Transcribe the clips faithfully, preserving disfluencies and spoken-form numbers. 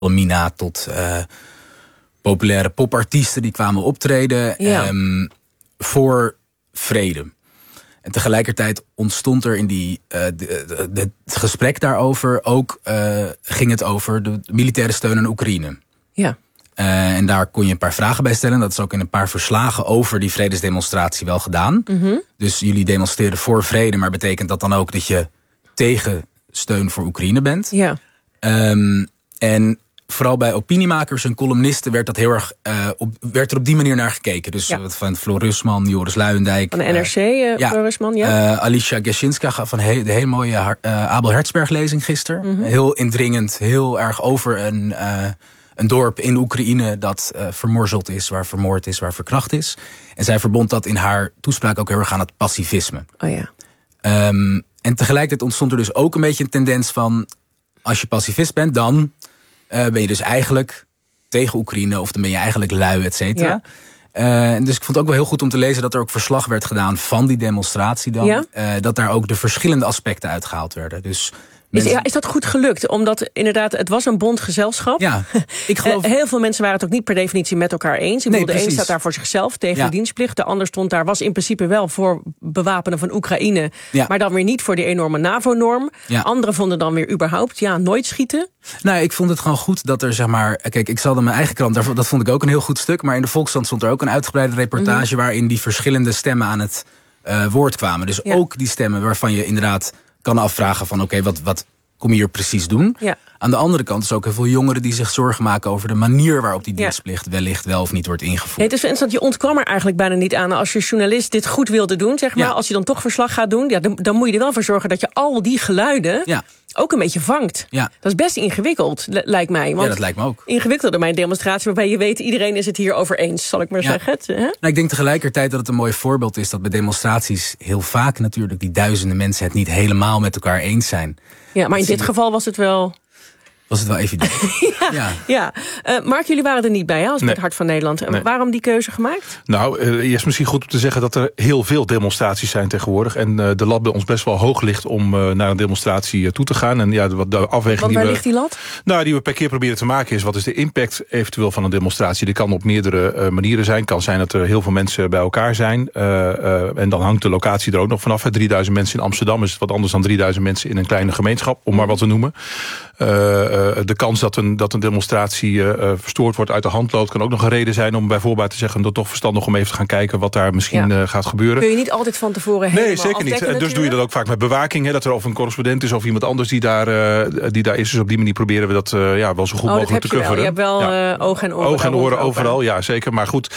Mina tot uh, populaire popartiesten die kwamen optreden ja. um, voor vrede. En tegelijkertijd ontstond er in die, uh, de, de, de, het gesprek daarover ook uh, ging het over de militaire steun aan Oekraïne. Ja. Uh, en daar kon je een paar vragen bij stellen. Dat is ook in een paar verslagen over die vredesdemonstratie wel gedaan. Mm-hmm. Dus jullie demonstreren voor vrede, maar betekent dat dan ook dat je tegen steun voor Oekraïne bent? Ja. Um, en vooral bij opiniemakers en columnisten werd, dat heel erg, uh, op, werd er op die manier naar gekeken. Dus ja. van Floor Rusman, Joris Luijendijk. Van de N R C, uh, ja, Floor Rusman, ja. Uh, Alicia Geshinska van he, de hele mooie uh, Abel Hertzberg-lezing gisteren. Mm-hmm. Heel indringend, heel erg over een, uh, een dorp in Oekraïne dat uh, vermorzeld is, waar vermoord is, waar verkracht is. En zij verbond dat in haar toespraak ook heel erg aan het pacifisme. Oh ja. Um, en tegelijkertijd ontstond er dus ook een beetje een tendens van, als je pacifist bent, dan uh, ben je dus eigenlijk tegen Oekraïne, of dan ben je eigenlijk lui, et cetera. Ja. Uh, dus ik vond het ook wel heel goed om te lezen dat er ook verslag werd gedaan van die demonstratie dan. Ja? Uh, dat daar ook de verschillende aspecten uitgehaald werden. Dus Is, ja, is dat goed gelukt? Omdat inderdaad, het was een bondgezelschap. Ja, ik geloof... Heel veel mensen waren het ook niet per definitie met elkaar eens. Ik nee, bedoel, de een precies. staat daar voor zichzelf tegen ja. de dienstplicht. De ander stond daar, was in principe wel voor bewapenen van Oekraïne. Ja. Maar dan weer niet voor die enorme NAVO-norm. Ja. Anderen vonden dan weer überhaupt, ja, nooit schieten. Nou, ik vond het gewoon goed dat er, zeg maar... Kijk, ik zal in mijn eigen krant, dat vond ik ook een heel goed stuk. Maar in de Volkskrant stond er ook een uitgebreide reportage... Mm-hmm. waarin die verschillende stemmen aan het uh, woord kwamen. Dus ja. ook die stemmen waarvan je inderdaad kan afvragen van... oké, okay, wat... wat kom je hier precies doen? Ja. Aan de andere kant is ook heel veel jongeren die zich zorgen maken over de manier waarop die dienstplicht ja. wellicht wel of niet wordt ingevoerd. Nee, het is interessant, je ontkwam er eigenlijk bijna niet aan. Als je journalist dit goed wilde doen, zeg maar, ja. als je dan toch verslag gaat doen, ja, dan, dan moet je er wel voor zorgen dat je al die geluiden ja. ook een beetje vangt. Ja. Dat is best ingewikkeld, lijkt mij. Want ja, dat lijkt me ook. Ingewikkelder mijn demonstratie, waarbij je weet, iedereen is het hier over eens, zal ik maar ja. zeggen. Hè? Nou, ik denk tegelijkertijd dat het een mooi voorbeeld is dat bij demonstraties heel vaak natuurlijk die duizenden mensen het niet helemaal met elkaar eens zijn. Ja, maar in dit geval was het wel... Was het wel evident. ja, ja. ja. Uh, Mark, jullie waren er niet bij, hè, als nee. met Hart van Nederland. Nee. Waarom die keuze gemaakt? Nou, uh, eerst misschien goed om te zeggen dat er heel veel demonstraties zijn tegenwoordig. En uh, de lat bij ons best wel hoog ligt om uh, naar een demonstratie uh, toe te gaan. En ja, de, de afweging Want die waar we, ligt die lat? Nou, die we per keer proberen te maken is, wat is de impact eventueel van een demonstratie? Die kan op meerdere uh, manieren zijn. Het kan zijn dat er heel veel mensen bij elkaar zijn. Uh, uh, en dan hangt de locatie er ook nog vanaf. drieduizend mensen in Amsterdam is het wat anders dan drieduizend mensen in een kleine gemeenschap, om maar wat te noemen. Uh, uh, de kans dat een, dat een demonstratie uh, verstoord wordt, uit de hand loopt, kan ook nog een reden zijn om bijvoorbeeld te zeggen dat het toch verstandig om even te gaan kijken wat daar misschien ja. uh, gaat gebeuren. Kun je niet altijd van tevoren helemaal Nee, zeker niet. Dus natuurlijk. Doe je dat ook vaak met bewaking, hè, dat er of een correspondent is of iemand anders die daar, uh, die daar is. Dus op die manier proberen we dat uh, ja, wel zo goed oh, mogelijk te coveren. Je hebt wel ja. uh, ogen en oren. Ogen en oren overal, ja zeker. Maar goed,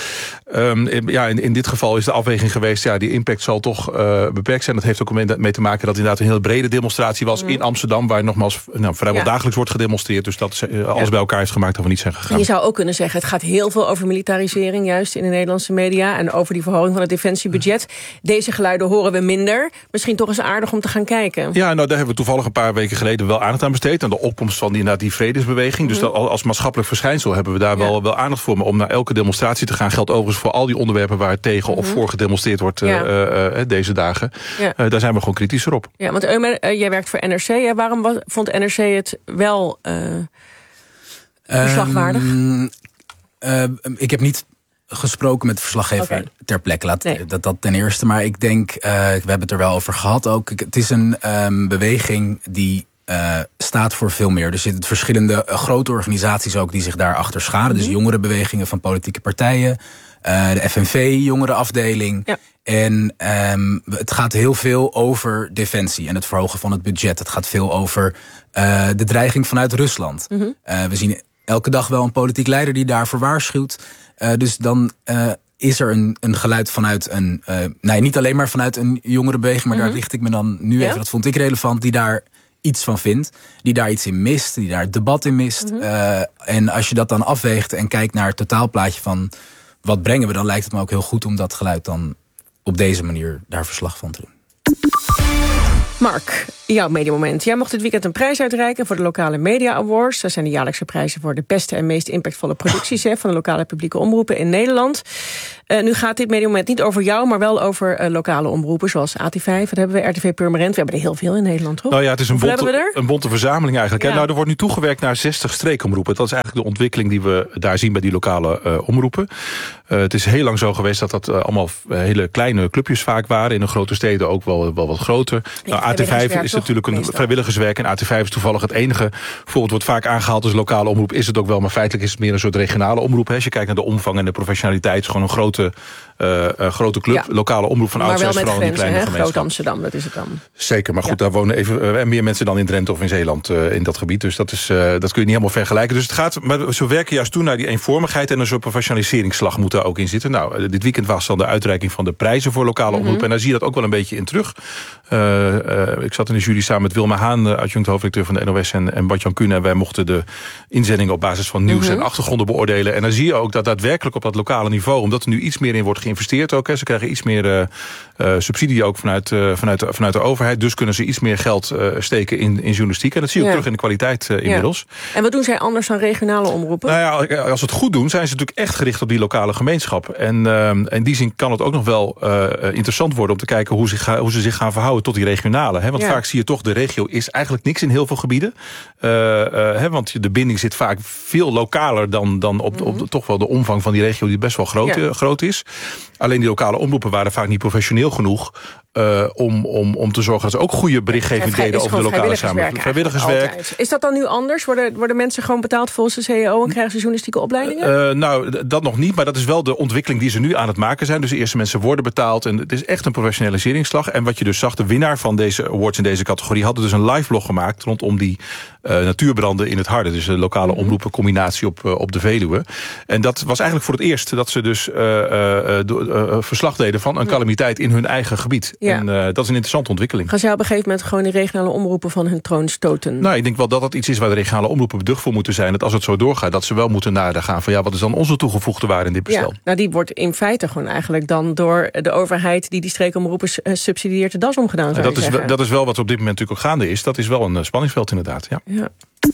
um, ja, in, in dit geval is de afweging geweest, ja, die impact zal toch uh, beperkt zijn. Dat heeft ook mee te maken dat inderdaad een hele brede demonstratie was mm. in Amsterdam, waar nogmaals nou, vrijwel ja. dagelijks wordt gedemonstreerd. Dus dat uh, alles ja. bij elkaar heeft gemaakt dat we niet zijn gegaan. Je zou ook kunnen zeggen, het gaat heel veel over militarisering, juist in de Nederlandse media, en over die verhoging van het defensiebudget. Deze geluiden horen we minder. Misschien toch eens aardig om te gaan kijken. Ja, nou daar hebben we toevallig een paar weken geleden wel aandacht aan besteed. Aan de opkomst van die, inderdaad, die vredesbeweging. Dus mm. dat, als maatschappelijk verschijnsel hebben we daar ja. wel, wel aandacht voor. Maar om naar elke demonstratie te gaan geldt overigens voor al die onderwerpen waar tegen mm-hmm. of voor gedemonstreerd wordt ja. uh, uh, deze dagen. Ja. Uh, daar zijn we gewoon kritischer op. Ja, want Eumer, uh, jij werkt voor N R C. Hè? Waarom was, vond N R C het wel uh, verslagwaardig? Um, uh, ik heb niet gesproken met de verslaggever okay. ter plekke. Laat, nee. dat, dat ten eerste. Maar ik denk, uh, we hebben het er wel over gehad ook. Het is een um, beweging die uh, staat voor veel meer. Er zitten verschillende uh, grote organisaties ook die zich daarachter scharen. Mm-hmm. Dus jongerenbewegingen van politieke partijen. Uh, de F N V, jongerenafdeling. Ja. En um, het gaat heel veel over defensie en het verhogen van het budget. Het gaat veel over uh, de dreiging vanuit Rusland. Mm-hmm. Uh, we zien elke dag wel een politiek leider die daarvoor waarschuwt. Uh, dus dan uh, is er een, een geluid vanuit een... Uh, nee, niet alleen maar vanuit een jongerenbeweging, maar mm-hmm. daar richt ik me dan nu ja? even, dat vond ik relevant, die daar iets van vindt, die daar iets in mist, die daar het debat in mist. Mm-hmm. Uh, en als je dat dan afweegt en kijkt naar het totaalplaatje van wat brengen we, dan lijkt het me ook heel goed om dat geluid dan op deze manier daar verslag van te doen. Mark, jouw mediamoment. Jij mocht dit weekend een prijs uitreiken voor de lokale Media Awards. Dat zijn de jaarlijkse prijzen voor de beste en meest impactvolle producties hè, van de lokale publieke omroepen in Nederland. Uh, nu gaat dit mediamoment niet over jou, maar wel over uh, lokale omroepen, zoals A T vijf. Dat hebben we, R T V Purmerend. We hebben er heel veel in Nederland, toch? Nou ja, het is een bonte, een bonte verzameling eigenlijk. Ja. Nou, er wordt nu toegewerkt naar zestig streekomroepen. Dat is eigenlijk de ontwikkeling die we daar zien bij die lokale uh, omroepen. Uh, het is heel lang zo geweest dat dat uh, allemaal hele kleine clubjes vaak waren. In de grote steden ook wel, wel wat groter. Nou, A T vijf is natuurlijk een vrijwilligerswerk. En A T vijf is toevallig het enige voorbeeld wordt vaak aangehaald als lokale omroep. Is het ook wel, maar feitelijk is het meer een soort regionale omroep. Hè. Als je kijkt naar de omvang en de professionaliteit, is gewoon een grote, uh, uh, grote club. Ja. Lokale omroep van oudsher, vooral in die kleine gemeenschap. Groot Amsterdam, dat is het dan. Zeker, maar goed, ja. Daar wonen even uh, meer mensen dan in Drenthe of in Zeeland uh, in dat gebied. Dus dat, is, uh, dat kun je niet helemaal vergelijken. Dus het gaat, maar ze werken juist toe naar die eenvormigheid en een soort professionaliseringsslag moet daar ook in zitten. Nou, uh, dit weekend was dan de uitreiking van de prijzen voor lokale mm-hmm. omroepen. En daar zie je dat ook wel een beetje in terug. Uh, uh, ik zat in de jury samen met Wilma Haan, uh, adjunct hoofdredacteur van de N O S en, en Bart-Jan Kuhn. En wij mochten de inzendingen op basis van nieuws mm-hmm. en achtergronden beoordelen. En dan zie je ook dat daadwerkelijk op dat lokale niveau, omdat er nu iets meer in wordt geïnvesteerd ook. Hè, ze krijgen iets meer uh, uh, subsidie ook vanuit, uh, vanuit, de, vanuit de overheid. Dus kunnen ze iets meer geld uh, steken in, in journalistiek. En dat zie je ook ja. terug in de kwaliteit uh, inmiddels. Ja. En wat doen zij anders dan regionale omroepen? Nou ja, als ze het goed doen, zijn ze natuurlijk echt gericht op die lokale gemeenschap. En uh, in die zin kan het ook nog wel uh, interessant worden om te kijken hoe, zich, hoe ze zich gaan verhouden tot die regionale. Hè? Want ja. vaak zie je toch, de regio is eigenlijk niks in heel veel gebieden. Uh, uh, hè, want de binding zit vaak veel lokaler dan, dan op, mm-hmm. op toch wel de omvang van die regio die best wel groot, ja. groot is. Alleen die lokale omroepen waren vaak niet professioneel genoeg Uh, om, om, om te zorgen dat ze ook goede berichtgeving deden over de lokale samenleving. Vrijwilligerswerk. Altijd. Is dat dan nu anders? Worden, worden mensen gewoon betaald volgens de C A O en krijgen ze journalistieke opleidingen? Uh, nou, dat nog niet, maar dat is wel de ontwikkeling die ze nu aan het maken zijn. Dus de eerste mensen worden betaald en het is echt een professionaliseringsslag. En wat je dus zag, de winnaar van deze awards in deze categorie hadden dus een live blog gemaakt rondom die uh, natuurbranden in het Harde. Dus de lokale mm-hmm. omroepen combinatie op, uh, op de Veluwe. En dat was eigenlijk voor het eerst dat ze dus uh, uh, uh, uh, verslag deden van een calamiteit in hun eigen gebied. Ja. En uh, dat is een interessante ontwikkeling. Gaan zij op een gegeven moment gewoon de regionale omroepen van hun troon stoten? Nou, ik denk wel dat dat iets is waar de regionale omroepen beducht voor moeten zijn. Dat als het zo doorgaat, dat ze wel moeten nagaan van ja, wat is dan onze toegevoegde waarde in dit bestel? Ja, nou, die wordt in feite gewoon eigenlijk dan door de overheid die die streekomroepen uh, subsidieert de das omgedaan, zou dat je is, zeggen. Dat is wel wat op dit moment natuurlijk ook gaande is. Dat is wel een uh, spanningsveld inderdaad, ja. ja.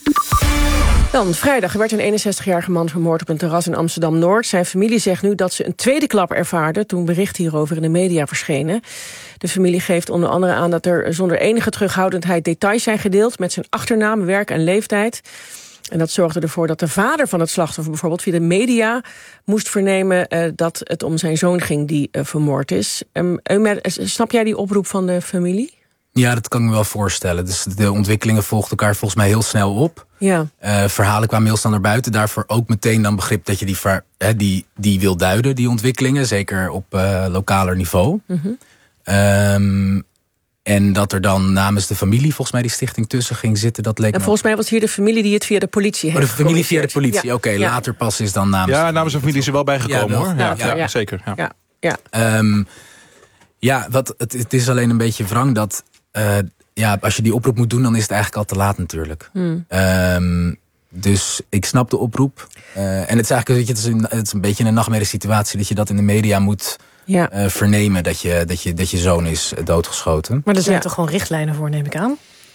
Dan, vrijdag werd een eenenzestigjarige man vermoord op een terras in Amsterdam-Noord. Zijn familie zegt nu dat ze een tweede klap ervaarde toen berichten hierover in de media verschenen. De familie geeft onder andere aan dat er zonder enige terughoudendheid details zijn gedeeld met zijn achternaam, werk en leeftijd. En dat zorgde ervoor dat de vader van het slachtoffer bijvoorbeeld via de media moest vernemen uh, dat het om zijn zoon ging die uh, vermoord is. Um, Ömer, snap jij die oproep van de familie? Ja, dat kan ik me wel voorstellen. Dus de ontwikkelingen volgden elkaar volgens mij heel snel op. Ja. Uh, verhalen kwamen heel snel naar buiten. Daarvoor ook meteen dan begrip dat je die, ver, hè, die, die wil duiden, die ontwikkelingen. Zeker op uh, lokaler niveau. Mm-hmm. Um, en dat er dan namens de familie volgens mij die stichting tussen ging zitten. Dat leek en me... volgens mij was hier de familie die het via de politie heeft. Oh, de familie via de politie, ja. Oké, okay, ja. Later pas is dan namens... Ja, namens de familie is er wel bijgekomen, ja, hoor. Ja, ja, ja. ja zeker. Ja, ja. ja. Um, ja wat, het, het is alleen een beetje wrang dat... Uh, ja, als je die oproep moet doen, dan is het eigenlijk al te laat natuurlijk. Hmm. Um, dus ik snap de oproep. Uh, en het is eigenlijk weet je, het is een, het is een beetje een nachtmerriesituatie dat je dat in de media moet ja. uh, vernemen dat je, dat, je, dat je zoon is doodgeschoten. Maar er zijn ja. toch gewoon richtlijnen voor, neem ik aan?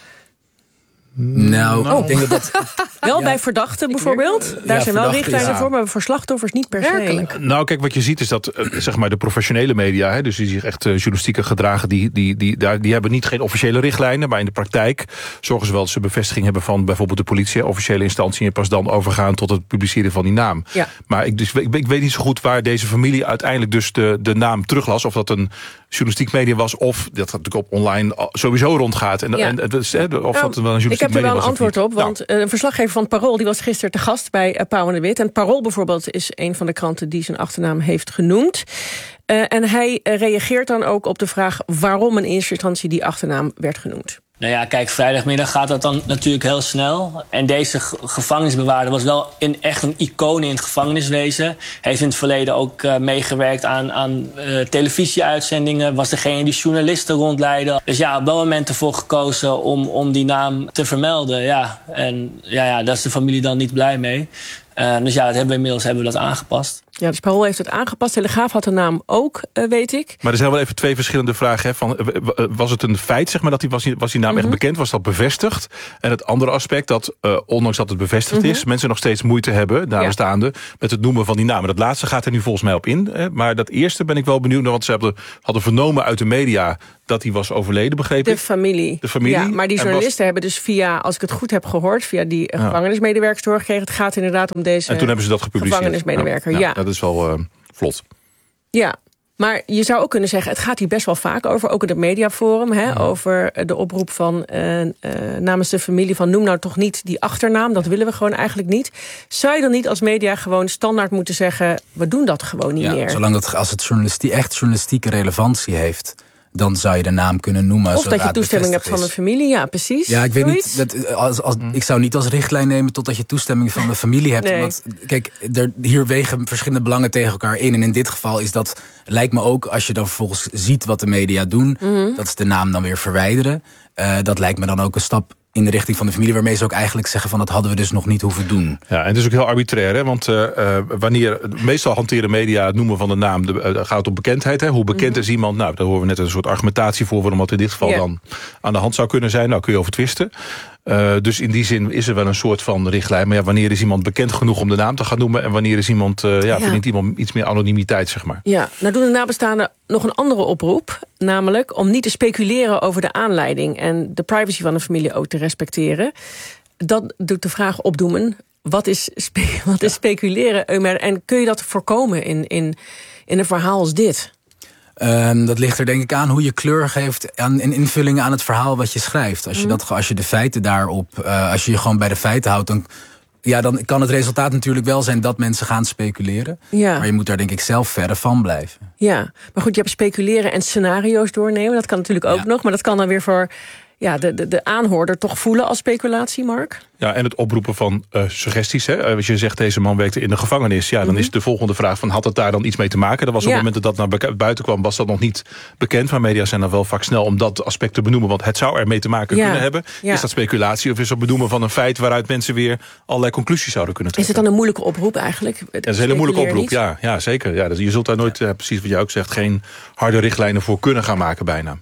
Nou, nou. Ik denk dat dat... Wel ja. bij verdachten bijvoorbeeld. Daar ja, zijn wel richtlijnen ja. voor, maar voor slachtoffers niet per se. Nou, kijk, wat je ziet is dat uh, zeg maar de professionele media, hè, dus die zich echt uh, journalistieke gedragen, die, die, die, die, die hebben niet geen officiële richtlijnen, maar in de praktijk zorgen ze wel dat ze bevestiging hebben van bijvoorbeeld de politie, officiële instantie, en pas dan overgaan tot het publiceren van die naam. Ja. Maar ik, dus, ik, ik weet niet zo goed waar deze familie uiteindelijk dus de, de naam teruglas, of dat een journalistiek media was, of dat het natuurlijk op online sowieso rondgaat. En, ja. en, en, of nou, dat wel een journalistiek ik heb er wel een antwoord op, want nou. een verslaggever van het Parool die was gisteren te gast bij uh, Pauw en de Wit. En het Parool bijvoorbeeld is een van de kranten die zijn achternaam heeft genoemd. Uh, en hij uh, reageert dan ook op de vraag waarom in eerste instantie die achternaam werd genoemd. Nou ja, kijk, vrijdagmiddag gaat dat dan natuurlijk heel snel. En deze gevangenisbewaarder was wel in, echt een icoon in het gevangeniswezen. Heeft in het verleden ook uh, meegewerkt aan, aan uh, televisieuitzendingen. Was degene die journalisten rondleidde. Dus ja, op dat moment ervoor gekozen om, om die naam te vermelden. Ja, en ja, ja, daar is de familie dan niet blij mee. Uh, dus ja, dat hebben we inmiddels hebben we dat aangepast. Ja, dus Parool heeft het aangepast. Telegraaf had de naam ook, uh, weet ik. Maar er zijn wel even twee verschillende vragen. Hè, van, was het een feit, zeg maar, dat die, was, die, was die naam mm-hmm. echt bekend? Was dat bevestigd? En het andere aspect, dat uh, ondanks dat het bevestigd mm-hmm. is, mensen nog steeds moeite hebben, nabestaanden, ja. met het noemen van die naam. Dat laatste gaat er nu volgens mij op in. Hè, maar dat eerste ben ik wel benieuwd naar, want ze hadden, hadden vernomen uit de media dat hij was overleden, begreep de ik. Familie. De familie. Ja, maar die journalisten was... hebben dus via, als ik het goed heb gehoord, via die ja. gevangenismedewerkers doorgekregen. Het gaat inderdaad om deze en toen hebben ze dat gepubliceerd. Gevangenismedewerker, ja. ja. ja. Dat is wel uh, vlot. Ja, maar je zou ook kunnen zeggen, het gaat hier best wel vaak over, ook in het mediaforum, hè, ja. over de oproep van uh, uh, namens de familie van noem nou toch niet die achternaam, dat willen we gewoon eigenlijk niet. Zou je dan niet als media gewoon standaard moeten zeggen, we doen dat gewoon niet ja, meer? Zolang het, als het journalistie, echt journalistieke relevantie heeft, dan zou je de naam kunnen noemen. Of dat je toestemming hebt van de familie, ja, precies. Ja, ik weet Zoiets? niet. Dat, als, als, ik zou niet als richtlijn nemen totdat je toestemming van de familie hebt. Nee. Want kijk, er, hier wegen verschillende belangen tegen elkaar in. En in dit geval is dat, lijkt me ook, als je dan vervolgens ziet wat de media doen, mm-hmm. dat is de naam dan weer verwijderen. Uh, dat lijkt me dan ook een stap in de richting van de familie, waarmee ze ook eigenlijk zeggen van dat hadden we dus nog niet hoeven doen. Ja, en het is ook heel arbitrair, hè? Want uh, wanneer, meestal hanteren media het noemen van de naam, de, uh, gaat het om bekendheid, hè? Hoe bekend mm-hmm. is iemand? Nou, daar horen we net een soort argumentatie voor, waarom dat in dit geval yeah. dan aan de hand zou kunnen zijn. Nou, kun je over twisten. Uh, dus in die zin is er wel een soort van richtlijn. Maar ja, wanneer is iemand bekend genoeg om de naam te gaan noemen, en wanneer is iemand, uh, ja, ja. verdient iemand iets meer anonimiteit, zeg maar. Ja, nou doen de nabestaanden nog een andere oproep, namelijk om niet te speculeren over de aanleiding en de privacy van de familie ook te respecteren. Dat doet de vraag opdoemen, wat is, spe- wat is ja. speculeren, Ömer? En kun je dat voorkomen in, in, in een verhaal als dit? Um, dat ligt er denk ik aan hoe je kleur geeft aan, in invullingen aan het verhaal wat je schrijft. Als je, mm. dat, als je de feiten daarop, uh, als je je gewoon bij de feiten houdt, dan, ja, dan kan het resultaat natuurlijk wel zijn dat mensen gaan speculeren. Ja. Maar je moet daar denk ik zelf verre van blijven. Ja, maar goed, je hebt speculeren en scenario's doornemen. Dat kan natuurlijk ook ja. nog, maar dat kan dan weer voor ja, de, de, de aanhoorder toch voelen als speculatie, Mark? Ja, en het oproepen van uh, suggesties. Hè. Als je zegt, deze man werkte in de gevangenis, ja, dan mm-hmm. is de volgende vraag van, had het daar dan iets mee te maken? Dat was op ja. het moment dat dat naar buiten kwam, was dat nog niet bekend. Maar media zijn dan wel vaak snel om dat aspect te benoemen, want het zou ermee te maken ja. kunnen hebben. Ja. Is dat speculatie of is dat benoemen van een feit waaruit mensen weer allerlei conclusies zouden kunnen trekken? Is het dan een moeilijke oproep eigenlijk? Ja, dat is een hele moeilijke oproep, ja, ja, zeker. Ja, je zult daar nooit, uh, precies wat jij ook zegt, geen harde richtlijnen voor kunnen gaan maken bijna.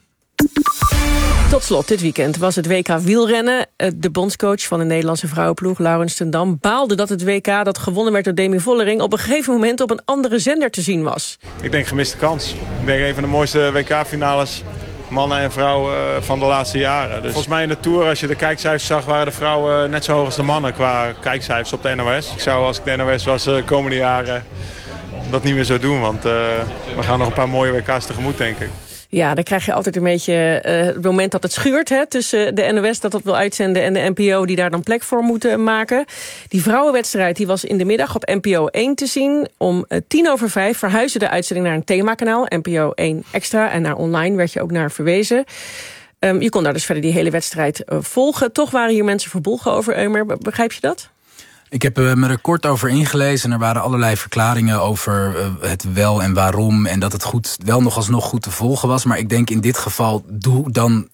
Tot slot, dit weekend was het W K wielrennen. De bondscoach van de Nederlandse vrouwenploeg, Laurens ten Dam, baalde dat het W K dat gewonnen werd door Demi Vollering op een gegeven moment op een andere zender te zien was. Ik denk gemiste kans. Ik denk een van de mooiste W K-finales, mannen en vrouwen, van de laatste jaren. Dus volgens mij in de Tour, als je de kijkcijfers zag, waren de vrouwen net zo hoog als de mannen qua kijkcijfers op de N O S. Ik zou, als ik de N O S was, de komende jaren dat niet meer zo doen, want uh, we gaan nog een paar mooie W K's tegemoet, denk ik. Ja, dan krijg je altijd een beetje uh, het moment dat het schuurt hè, tussen de N O S dat dat wil uitzenden en de N P O die daar dan plek voor moeten maken. Die vrouwenwedstrijd die was in de middag op N P O één te zien. Om uh, tien over vijf verhuisde de uitzending naar een themakanaal, N P O één Extra. En naar online werd je ook naar verwezen. Um, je kon daar dus verder die hele wedstrijd uh, volgen. Toch waren hier mensen verbolgen over, Ömer. Begrijp je dat? Ik heb me er kort over ingelezen en er waren allerlei verklaringen over uh, het wel en waarom. En dat het goed, wel nog alsnog goed te volgen was. Maar ik denk in dit geval, doe dan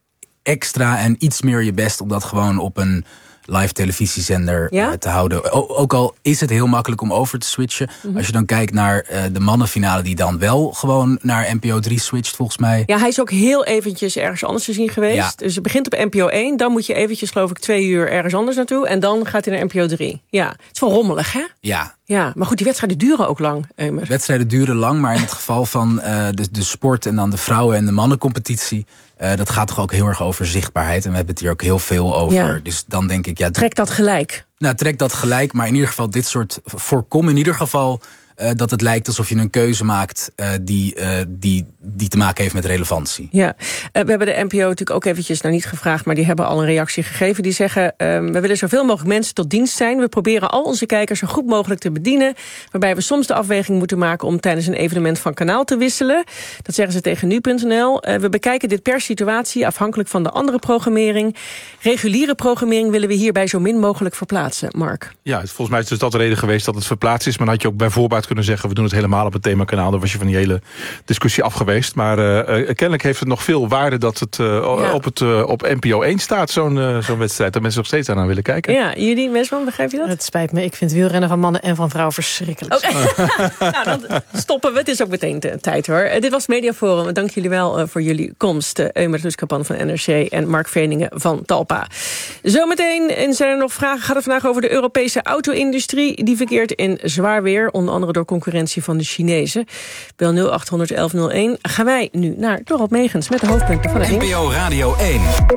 extra en iets meer je best om dat gewoon op een live televisiezender ja? uh, te houden. O, ook al is het heel makkelijk om over te switchen. Mm-hmm. Als je dan kijkt naar uh, de mannenfinale die dan wel gewoon naar N P O drie switcht volgens mij. Ja, hij is ook heel eventjes ergens anders te zien geweest. Ja. Dus het begint op N P O één. Dan moet je eventjes geloof ik twee uur ergens anders naartoe. En dan gaat hij naar N P O drie. Ja, het is wel rommelig hè? Ja. Ja, maar goed, die wedstrijden duren ook lang, Ömer. Wedstrijden duren lang, maar in het geval van uh, de, de sport en dan de vrouwen- en de mannencompetitie, Uh, dat gaat toch ook heel erg over zichtbaarheid. En we hebben het hier ook heel veel over. Ja. Dus dan denk ik, ja, trek dat gelijk. Nou, trek dat gelijk. Maar in ieder geval dit soort voorkom in ieder geval uh, dat het lijkt alsof je een keuze maakt uh, die, uh, die, die te maken heeft met relevantie. Ja, uh, we hebben de N P O natuurlijk ook eventjes nou niet gevraagd, maar die hebben al een reactie gegeven. Die zeggen, uh, we willen zoveel mogelijk mensen tot dienst zijn. We proberen al onze kijkers zo goed mogelijk te bedienen. Waarbij we soms de afweging moeten maken om tijdens een evenement van kanaal te wisselen. Dat zeggen ze tegen nu punt n l. Uh, we bekijken dit per situatie, afhankelijk van de andere programmering. Reguliere programmering willen we hierbij zo min mogelijk verplaatsen, Mark. Ja, volgens mij is dus dat de reden geweest dat het verplaatst is. Maar dan had je ook bij voorbaat had kunnen zeggen, we doen het helemaal op het themakanaal. Dan was je van die hele discussie af geweest. Maar uh, uh, kennelijk heeft het nog veel waarde dat het uh, ja. op, het, uh, op N P O één staat, zo'n, uh, zo'n wedstrijd. Dat mensen nog steeds aan willen kijken. Ja, jullie, Mesman, begrijp je dat? Het spijt me, ik vind wielrennen van mannen en van vrouwen verschrikkelijk. Okay. Nou, dan stoppen we. Het is ook meteen de tijd, hoor. Uh, dit was Mediaforum. Dank jullie wel uh, voor jullie komst. Uh, Eumer Tuscapan van N R C en Mark Veningen van Talpa. Zometeen, en zijn er nog vragen, gaat het vandaag over de Europese auto-industrie. Die verkeert in zwaar weer, onder andere door concurrentie van de Chinezen. Bel nul acht honderd elf nul één. Gaan wij nu naar Dorot Megens met de hoofdpunten van het nieuws. N P O Radio één.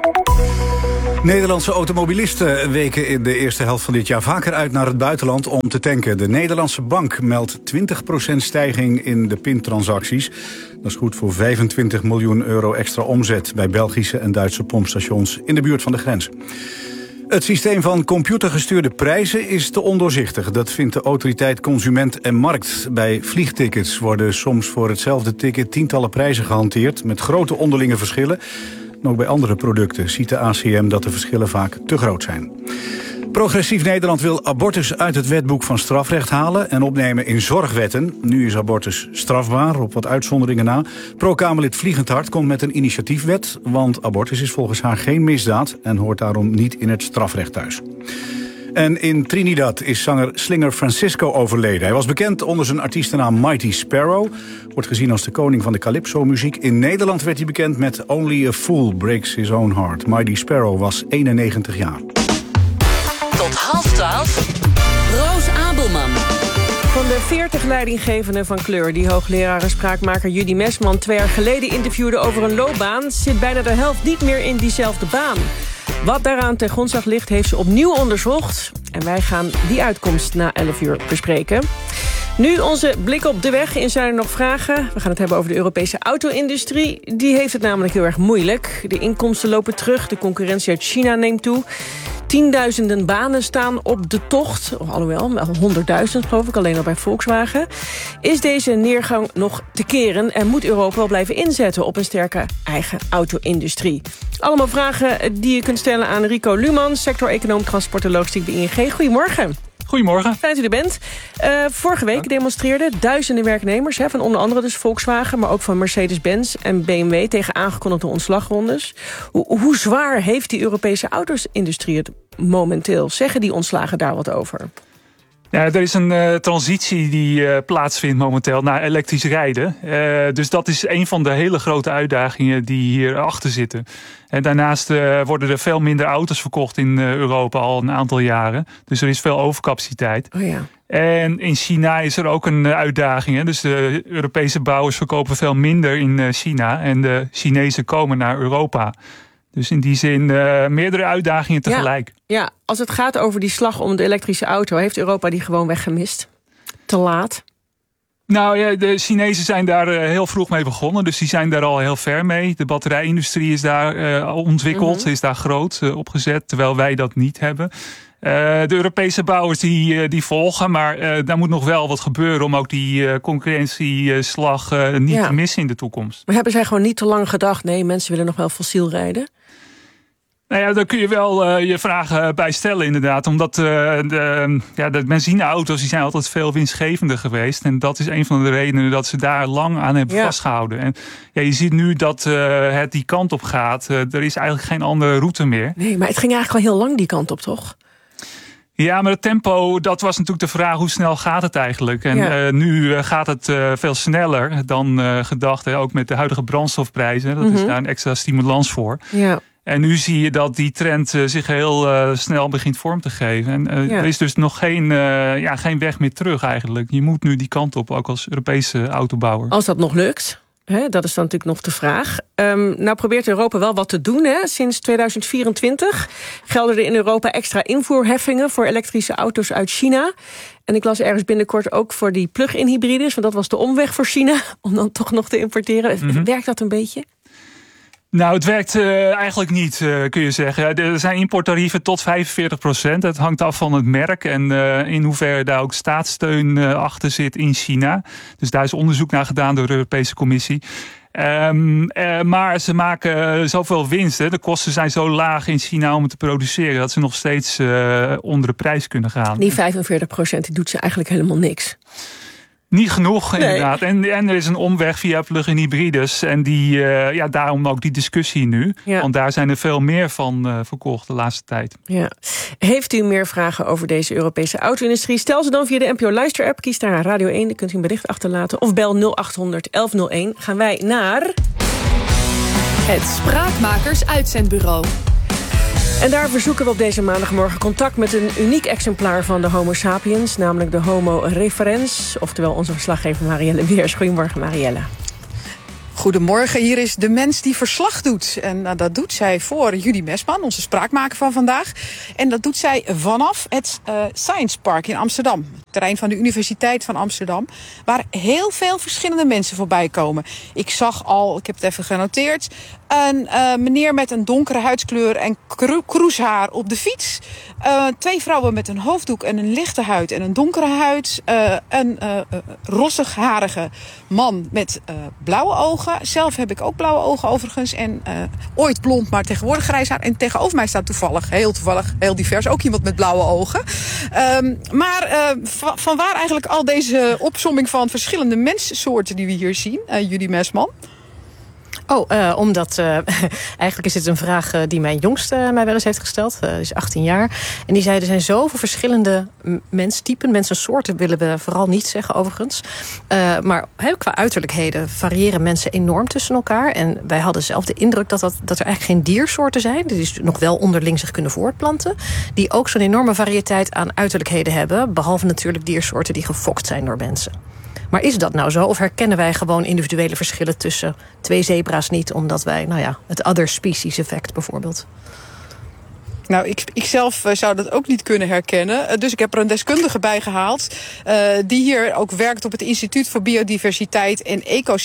Nederlandse automobilisten weken in de eerste helft van dit jaar vaker uit naar het buitenland om te tanken. De Nederlandse bank meldt twintig procent stijging in de pintransacties. Dat is goed voor vijfentwintig miljoen euro extra omzet bij Belgische en Duitse pompstations in de buurt van de grens. Het systeem van computergestuurde prijzen is te ondoorzichtig. Dat vindt de autoriteit Consument en Markt. Bij vliegtickets worden soms voor hetzelfde ticket tientallen prijzen gehanteerd met grote onderlinge verschillen. En ook bij andere producten ziet de A C M dat de verschillen vaak te groot zijn. Progressief Nederland wil abortus uit het wetboek van strafrecht halen en opnemen in zorgwetten. Nu is abortus strafbaar, op wat uitzonderingen na. Pro-Kamerlid Vliegend Hart komt met een initiatiefwet, want abortus is volgens haar geen misdaad en hoort daarom niet in het strafrecht thuis. En in Trinidad is zanger Slinger Francisco overleden. Hij was bekend onder zijn artiestennaam Mighty Sparrow. Wordt gezien als de koning van de calypso-muziek. In Nederland werd hij bekend met Only a Fool Breaks His Own Heart. Mighty Sparrow was eenennegentig jaar. Tot half twaalf, Roos Abelman. Van de veertig leidinggevenden van kleur die hoogleraar en spraakmaker Judy Mesman twee jaar geleden interviewde over een loopbaan, zit bijna de helft niet meer in diezelfde baan. Wat daaraan ten grondslag ligt, heeft ze opnieuw onderzocht. En wij gaan die uitkomst na elf uur bespreken. Nu onze blik op de weg. In zijn er nog vragen? We gaan het hebben over de Europese auto-industrie. Die heeft het namelijk heel erg moeilijk. De inkomsten lopen terug, de concurrentie uit China neemt toe. Tienduizenden banen staan op de tocht. Alhoewel, honderdduizend geloof ik, alleen al bij Volkswagen. Is deze neergang nog te keren en moet Europa wel blijven inzetten op een sterke eigen auto-industrie? Allemaal vragen die je kunt stellen aan Rico Luman, sector-econoom transport en logistiek bij I N G. Goedemorgen. Goedemorgen. Fijn dat u er bent. Uh, vorige week demonstreerden duizenden werknemers, hè, van onder andere dus Volkswagen, maar ook van Mercedes-Benz en B M W tegen aangekondigde ontslagrondes. Hoe, hoe zwaar heeft die Europese auto-industrie het momenteel? Zeggen die ontslagen daar wat over? Ja, er is een uh, transitie die uh, plaatsvindt momenteel naar elektrisch rijden. Uh, dus dat is een van de hele grote uitdagingen die hierachter zitten. En daarnaast uh, worden er veel minder auto's verkocht in uh, Europa al een aantal jaren. Dus er is veel overcapaciteit. Oh ja. En in China is er ook een uh, uitdaging. Hè? Dus de Europese bouwers verkopen veel minder in uh, China. En de Chinezen komen naar Europa. Dus in die zin uh, meerdere uitdagingen tegelijk. Ja, ja, als het gaat over die slag om de elektrische auto, heeft Europa die gewoon weggemist? Te laat? Nou ja, de Chinezen zijn daar uh, heel vroeg mee begonnen. Dus die zijn daar al heel ver mee. De batterijindustrie is daar uh, ontwikkeld, mm-hmm. is daar groot uh, opgezet. Terwijl wij dat niet hebben. Uh, de Europese bouwers die, uh, die volgen. Maar uh, daar moet nog wel wat gebeuren om ook die uh, concurrentieslag uh, niet ja. te missen in de toekomst. Maar hebben zij gewoon niet te lang gedacht, nee, mensen willen nog wel fossiel rijden? Nou ja, daar kun je wel uh, je vragen bij stellen inderdaad. Omdat uh, de, ja, de benzineauto's die zijn altijd veel winstgevender geweest. En dat is een van de redenen dat ze daar lang aan hebben ja. vastgehouden. En ja, je ziet nu dat uh, het die kant op gaat. Uh, er is eigenlijk geen andere route meer. Nee, maar het ging eigenlijk al heel lang die kant op, toch? Ja, maar het tempo, dat was natuurlijk de vraag, hoe snel gaat het eigenlijk? En ja. uh, nu uh, gaat het uh, veel sneller dan uh, gedacht. Hè? Ook met de huidige brandstofprijzen. Dat mm-hmm. is daar een extra stimulans voor. Ja. En nu zie je dat die trend uh, zich heel uh, snel begint vorm te geven. En uh, ja. er is dus nog geen, uh, ja, geen weg meer terug eigenlijk. Je moet nu die kant op, ook als Europese autobouwer. Als dat nog lukt, hè, dat is dan natuurlijk nog de vraag. Um, nou probeert Europa wel wat te doen. Hè. Sinds tweeduizend vierentwintig gelden er in Europa extra invoerheffingen voor elektrische auto's uit China. En ik las ergens binnenkort ook voor die plug-in hybrides, want dat was de omweg voor China om dan toch nog te importeren. Mm-hmm. Werkt dat een beetje? Nou, het werkt uh, eigenlijk niet, uh, kun je zeggen. Er zijn importtarieven tot vijfenveertig procent. Het hangt af van het merk en uh, in hoeverre daar ook staatssteun uh, achter zit in China. Dus daar is onderzoek naar gedaan door de Europese Commissie. Um, uh, maar ze maken uh, zoveel winst. Hè. De kosten zijn zo laag in China om het te produceren dat ze nog steeds uh, onder de prijs kunnen gaan. Die vijfenveertig procent die doet ze eigenlijk helemaal niks. Niet genoeg, Nee. inderdaad. En, en er is een omweg via plug-in hybrides. En die, uh, ja, daarom ook die discussie nu. Ja. Want daar zijn er veel meer van uh, verkocht de laatste tijd. Ja. Heeft u meer vragen over deze Europese auto-industrie? Stel ze dan via de N P O Luister-app. Kies daar Radio één, dan kunt u een bericht achterlaten. Of bel nul acht honderd elf nul één. Gaan wij naar... Het Spraakmakers Uitzendbureau. En daar verzoeken we op deze maandagmorgen contact met een uniek exemplaar van de Homo sapiens, namelijk de Homo referens, oftewel onze verslaggever Marielle Weers. Goedemorgen, Marielle. Goedemorgen, hier is de mens die verslag doet. En uh, dat doet zij voor Judy Mesman, onze spraakmaker van vandaag. En dat doet zij vanaf het uh, Science Park in Amsterdam. Het terrein van de Universiteit van Amsterdam. Waar heel veel verschillende mensen voorbij komen. Ik zag al, ik heb het even genoteerd, een uh, meneer met een donkere huidskleur en kro- kroeshaar op de fiets. Uh, twee vrouwen met een hoofddoek en een lichte huid en een donkere huid. Uh, een uh, uh, rossig-harige man met uh, blauwe ogen. Zelf heb ik ook blauwe ogen overigens. En uh, ooit blond, maar tegenwoordig grijs haar. En tegenover mij staat toevallig, heel toevallig, heel divers, ook iemand met blauwe ogen. Um, maar uh, van, van waar eigenlijk al deze opsomming van verschillende menssoorten die we hier zien, uh, Judy Mesman? Oh, uh, omdat uh, eigenlijk is dit een vraag uh, die mijn jongste uh, mij wel eens heeft gesteld. Uh, die is achttien jaar. En die zei, er zijn zoveel verschillende m- menstypen, mensensoorten willen we vooral niet zeggen overigens. Uh, maar he, qua uiterlijkheden variëren mensen enorm tussen elkaar. En wij hadden zelf de indruk dat, dat, dat er eigenlijk geen diersoorten zijn, die dus nog wel onderling zich kunnen voortplanten, die ook zo'n enorme variëteit aan uiterlijkheden hebben. Behalve natuurlijk diersoorten die gefokt zijn door mensen. Maar is dat nou zo? Of herkennen wij gewoon individuele verschillen tussen twee zebra's niet, omdat wij, nou ja, het other species effect bijvoorbeeld? Nou, ik, ik zelf uh, zou dat ook niet kunnen herkennen. Uh, dus ik heb er een deskundige bij gehaald, Uh, die hier ook werkt op het Instituut voor Biodiversiteit en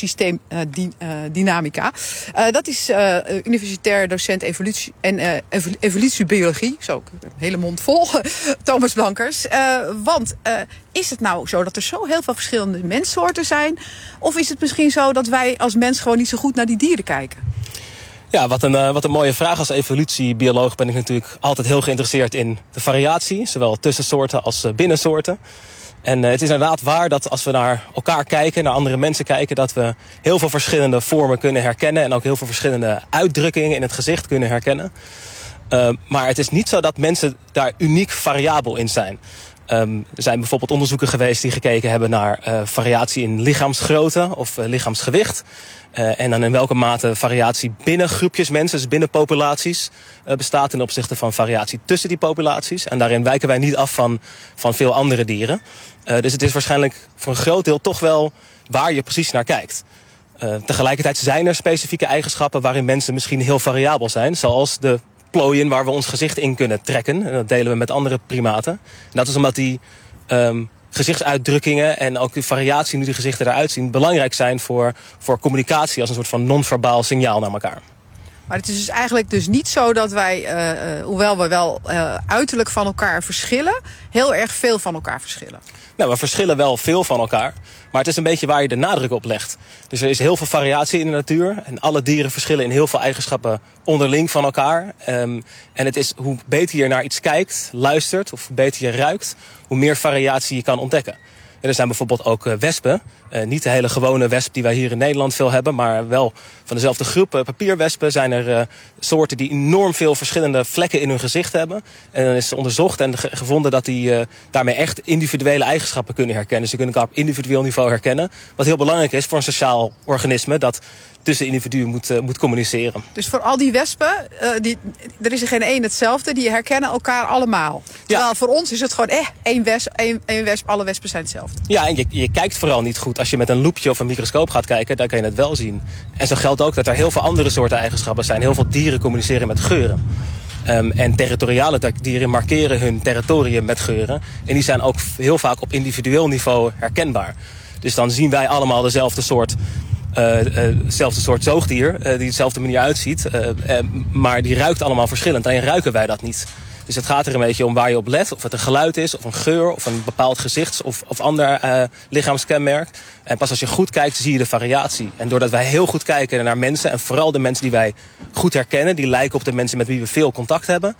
Ecosysteemdynamica. Uh, uh, dat is uh, universitair docent evolutie en uh, evolutiebiologie. Zo, een hele mond vol. Thomas Blankers. Uh, want uh, is het nou zo dat er zo heel veel verschillende menssoorten zijn? Of is het misschien zo dat wij als mens gewoon niet zo goed naar die dieren kijken? Ja, wat een, uh, wat een mooie vraag. Als evolutiebioloog ben ik natuurlijk altijd heel geïnteresseerd in de variatie. Zowel tussen soorten als uh, binnen soorten. En uh, het is inderdaad waar dat als we naar elkaar kijken, naar andere mensen kijken, dat we heel veel verschillende vormen kunnen herkennen. En ook heel veel verschillende uitdrukkingen in het gezicht kunnen herkennen. Uh, maar het is niet zo dat mensen daar uniek variabel in zijn. Um, er zijn bijvoorbeeld onderzoeken geweest die gekeken hebben naar uh, variatie in lichaamsgrootte of uh, lichaamsgewicht. Uh, en dan in welke mate variatie binnen groepjes mensen, dus binnen populaties, uh, bestaat ten opzichte van variatie tussen die populaties. En daarin wijken wij niet af van, van veel andere dieren. Uh, dus het is waarschijnlijk voor een groot deel toch wel waar je precies naar kijkt. Uh, tegelijkertijd zijn er specifieke eigenschappen waarin mensen misschien heel variabel zijn, zoals de plooien waar we ons gezicht in kunnen trekken. En dat delen we met andere primaten. En dat is omdat die um, gezichtsuitdrukkingen en ook de variatie nu die gezichten eruit zien belangrijk zijn voor, voor communicatie als een soort van non-verbaal signaal naar elkaar. Maar het is dus eigenlijk dus niet zo dat wij, uh, uh, hoewel we wel uh, uiterlijk van elkaar verschillen, heel erg veel van elkaar verschillen. Nou, we verschillen wel veel van elkaar, maar het is een beetje waar je de nadruk op legt. Dus er is heel veel variatie in de natuur en alle dieren verschillen in heel veel eigenschappen onderling van elkaar. Um, en het is hoe beter je naar iets kijkt, luistert of hoe beter je ruikt, hoe meer variatie je kan ontdekken. En er zijn bijvoorbeeld ook uh, wespen. Uh, niet de hele gewone wesp die wij hier in Nederland veel hebben, maar wel van dezelfde groep uh, papierwespen zijn er uh, soorten die enorm veel verschillende vlekken in hun gezicht hebben. En dan is onderzocht en ge- gevonden dat die uh, daarmee echt individuele eigenschappen kunnen herkennen. Ze kunnen elkaar op individueel niveau herkennen. Wat heel belangrijk is voor een sociaal organisme dat tussen individuen moet, uh, moet communiceren. Dus voor al die wespen, uh, die, er is er geen één hetzelfde, die herkennen elkaar allemaal. Terwijl ja. voor ons is het gewoon, eh, één wesp, één, één wesp, alle wespen zijn hetzelfde. Ja, en je, je kijkt vooral niet goed. Als je met een loepje of een microscoop gaat kijken, dan kan je het wel zien. En zo geldt ook dat er heel veel andere soorten eigenschappen zijn. Heel veel dieren communiceren met geuren. Um, en territoriale dieren markeren hun territorium met geuren. En die zijn ook heel vaak op individueel niveau herkenbaar. Dus dan zien wij allemaal dezelfde soort Uh, uh, hetzelfde soort zoogdier, uh, die dezelfde manier uitziet. Uh, uh, maar die ruikt allemaal verschillend. Alleen ruiken wij dat niet. Dus het gaat er een beetje om waar je op let. Of het een geluid is, of een geur, of een bepaald gezichts- of, of ander uh, lichaamskenmerk. En pas als je goed kijkt, zie je de variatie. En doordat wij heel goed kijken naar mensen, en vooral de mensen die wij goed herkennen, die lijken op de mensen met wie we veel contact hebben,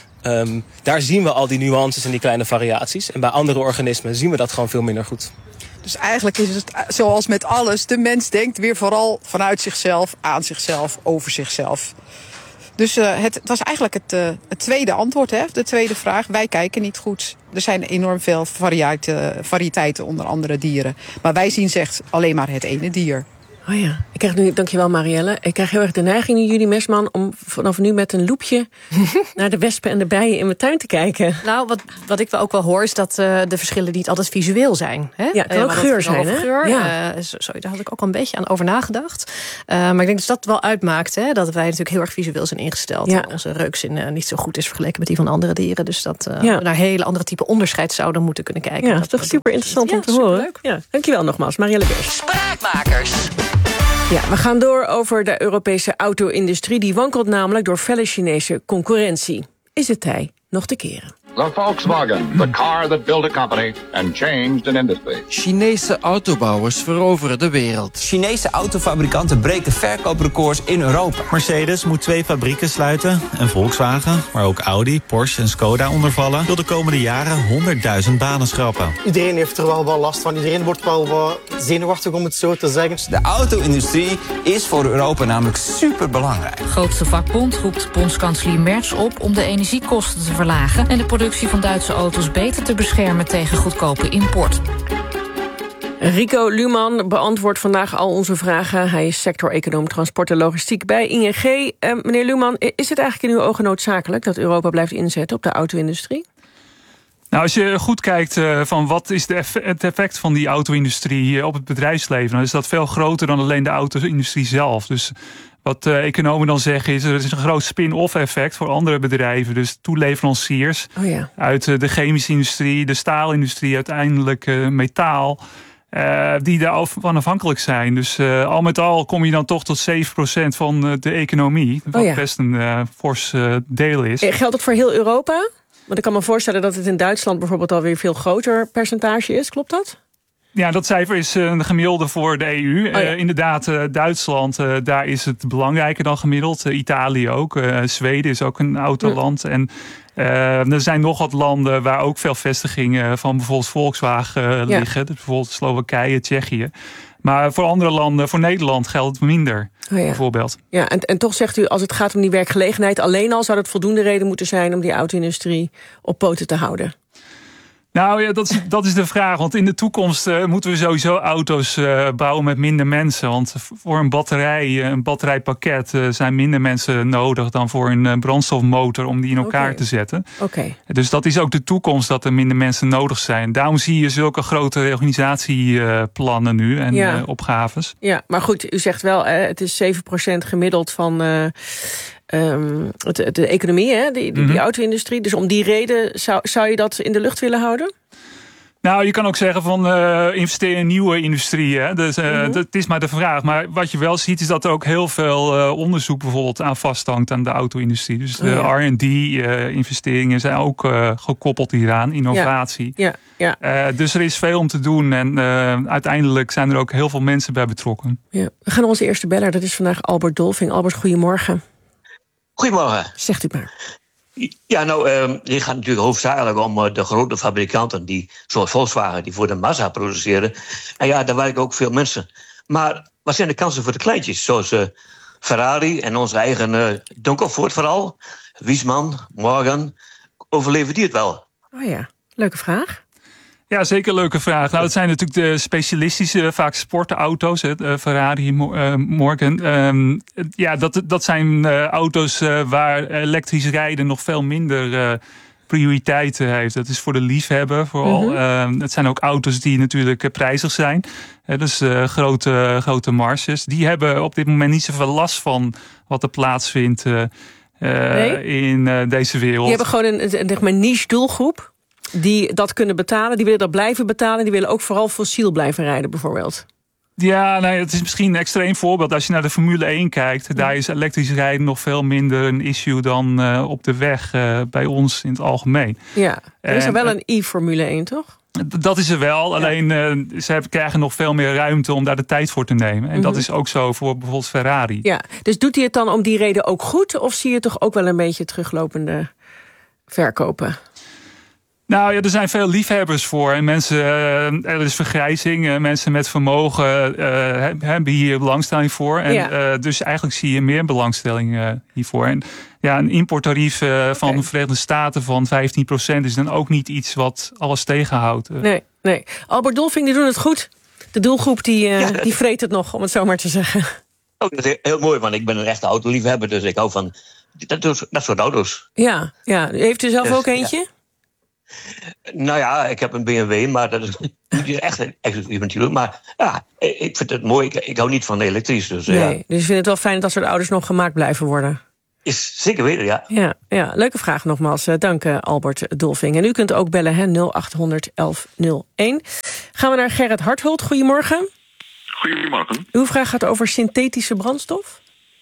Um, daar zien we al die nuances en die kleine variaties. En bij andere organismen zien we dat gewoon veel minder goed. Dus eigenlijk is het zoals met alles. De mens denkt weer vooral vanuit zichzelf, aan zichzelf, over zichzelf. Dus uh, het, het was eigenlijk het, uh, het tweede antwoord, hè, de tweede vraag. Wij kijken niet goed. Er zijn enorm veel variëteiten, variëteiten onder andere dieren. Maar wij zien echt alleen maar het ene dier. Oh ja, ik krijg nu, dankjewel Marielle. Ik krijg heel erg de neiging nu, Judy Mesman, om vanaf nu met een loepje naar de wespen en de bijen in mijn tuin te kijken. Nou, wat, wat ik wel ook wel hoor, is dat uh, de verschillen niet altijd visueel zijn. Hè? Ja, het kan ook uh, geur zijn, hè? Geur. Ja. Uh, zo, daar had ik ook al een beetje aan over nagedacht. Uh, maar ik denk dat dat wel uitmaakt, hè, dat wij natuurlijk heel erg visueel zijn ingesteld. Ja. Onze reukzin uh, niet zo goed is vergeleken met die van andere dieren. Dus dat uh, ja. we naar hele andere type onderscheid zouden moeten kunnen kijken. Ja, dat is toch super interessant om te ja, horen. Ja, dankjewel nogmaals, Marielle Beers. Spraakmakers. Ja, we gaan door over de Europese auto-industrie. Die wankelt namelijk door felle Chinese concurrentie. Is het tijd nog te keren? The Volkswagen, the car that built a company and changed an industry. Chinese autobouwers veroveren de wereld. Chinese autofabrikanten breken verkooprecords in Europa. Mercedes moet twee fabrieken sluiten. En Volkswagen, maar ook Audi, Porsche en Skoda ondervallen, wil de komende jaren honderdduizend banen schrappen. Iedereen heeft er wel wel last van. Iedereen wordt wel wat zenuwachtig, om het zo te zeggen. De auto-industrie is voor Europa namelijk superbelangrijk. De grootste vakbond roept bondskanselier Merz op om de energiekosten te verlagen en de productie van Duitse auto's beter te beschermen tegen goedkope import. Rico Luhman beantwoordt vandaag al onze vragen. Hij is sector-econoom transport en logistiek bij I N G. Uh, meneer Luhman, is het eigenlijk in uw ogen noodzakelijk dat Europa blijft inzetten op de auto-industrie? Nou, als je goed kijkt uh, van wat is de eff- het effect van die auto-industrie uh, op het bedrijfsleven, dan is dat veel groter dan alleen de auto-industrie zelf. Dus wat uh, economen dan zeggen is, er is een groot spin-off effect voor andere bedrijven. Dus toeleveranciers oh ja. uit uh, de chemische industrie, de staalindustrie, uiteindelijk uh, metaal. Uh, die daarvan afhankelijk zijn. Dus uh, al met al kom je dan toch tot zeven procent van uh, de economie. Wat oh ja. best een uh, fors uh, deel is. Geldt dat voor heel Europa? Want ik kan me voorstellen dat het in Duitsland bijvoorbeeld alweer veel groter percentage is. Klopt dat? Ja, dat cijfer is een gemiddelde voor de E U. Oh ja. uh, inderdaad, uh, Duitsland, uh, daar is het belangrijker dan gemiddeld. Uh, Italië ook. Uh, Zweden is ook een autoland. Ja. En uh, er zijn nog wat landen waar ook veel vestigingen van bijvoorbeeld Volkswagen uh, ja. liggen. Dus bijvoorbeeld Slowakije, Tsjechië. Maar voor andere landen, voor Nederland geldt het minder. Oh ja. Bijvoorbeeld. Ja, en, en toch zegt u, als het gaat om die werkgelegenheid alleen al, zou dat voldoende reden moeten zijn om die auto-industrie op poten te houden? Nou ja, dat is, dat is de vraag. Want in de toekomst uh, moeten we sowieso auto's uh, bouwen met minder mensen. Want voor een batterij, een batterijpakket, uh, zijn minder mensen nodig dan voor een uh, brandstofmotor om die in elkaar okay. te zetten. Okay. Dus dat is ook de toekomst, dat er minder mensen nodig zijn. Daarom zie je zulke grote reorganisatieplannen nu en ja. uh, opgaves. Ja, maar goed, u zegt wel, uh, het is zeven procent gemiddeld van Uh, Um, het, de economie, hè, die, die, mm-hmm. die auto-industrie. Dus om die reden zou, zou je dat in de lucht willen houden? Nou, je kan ook zeggen van uh, investeren in nieuwe industrieën. Dus, uh, mm-hmm. dat is maar de vraag. Maar wat je wel ziet is dat er ook heel veel uh, onderzoek bijvoorbeeld aan vasthangt aan de auto-industrie. Dus de oh, ja. R en D-investeringen uh, zijn ook uh, gekoppeld hieraan, innovatie. Ja. Ja, ja. Uh, dus er is veel om te doen en uh, uiteindelijk zijn er ook heel veel mensen bij betrokken. Ja. We gaan naar onze eerste beller, dat is vandaag Albert Dolving. Albert, goedemorgen. Goedemorgen. Zegt u maar. Ja, nou, uh, dit gaat natuurlijk hoofdzakelijk om uh, de grote fabrikanten, die, zoals Volkswagen, die voor de massa produceren. En ja, daar werken ook veel mensen. Maar wat zijn de kansen voor de kleintjes, zoals uh, Ferrari en onze eigen uh, Donkervoort vooral, Wiesmann, Morgan, overleven die het wel? Oh ja, leuke vraag. Ja, zeker leuke vraag. Nou, dat zijn natuurlijk de specialistische, vaak sportauto's. Hè, Ferrari, uh, Morgan. Um, ja, dat, dat zijn uh, auto's uh, waar elektrisch rijden nog veel minder uh, prioriteit heeft. Dat is voor de liefhebber vooral. Mm-hmm. Uh, het zijn ook auto's die natuurlijk uh, prijzig zijn. Uh, dus uh, grote, grote marges. Die hebben op dit moment niet zoveel last van wat er plaatsvindt uh, nee? in uh, deze wereld. Die hebben gewoon een, een, een, een niche doelgroep die dat kunnen betalen, die willen dat blijven betalen, die willen ook vooral fossiel blijven rijden bijvoorbeeld. Ja, nou, het is misschien een extreem voorbeeld. Als je naar de Formule één kijkt, ja. daar is elektrisch rijden nog veel minder een issue dan uh, op de weg uh, bij ons in het algemeen. Ja, er is er wel een i-Formule één, toch? Dat is er wel, ja. alleen uh, ze krijgen nog veel meer ruimte om daar de tijd voor te nemen. En mm-hmm. dat is ook zo voor bijvoorbeeld Ferrari. Ja, dus doet hij het dan om die reden ook goed, of zie je toch ook wel een beetje teruglopende verkopen? Nou ja, er zijn veel liefhebbers voor. En mensen, uh, er is vergrijzing. Uh, mensen met vermogen uh, hebben hier belangstelling voor. En ja. uh, dus eigenlijk zie je meer belangstelling uh, hiervoor. En ja, een importtarief uh, van okay. de Verenigde Staten van vijftien procent is dan ook niet iets wat alles tegenhoudt. Uh. Nee, nee. Albert Dolfing, die doen het goed. De doelgroep die, uh, ja, die vreet het nog, om het zo maar te zeggen. Oh, dat is heel mooi, want ik ben een echte autoliefhebber. Dus ik hou van dat, dat soort auto's. Ja, ja. Heeft u zelf dus, ook eentje? Ja. Nou ja, ik heb een B M W, maar dat is niet echt exclusief natuurlijk. Maar ja, ik vind het mooi. Ik, ik hou niet van elektrisch. Dus, nee, ja. dus je vindt het wel fijn dat dat soort auto's nog gemaakt blijven worden? Is zeker weten, ja. Ja, ja. Leuke vraag nogmaals. Dank Albert Dolfing. En u kunt ook bellen, hè, nul acht honderd elf nul één. Gaan we naar Gerrit Hartholt. Goedemorgen. Goedemorgen. Uw vraag gaat over synthetische brandstof?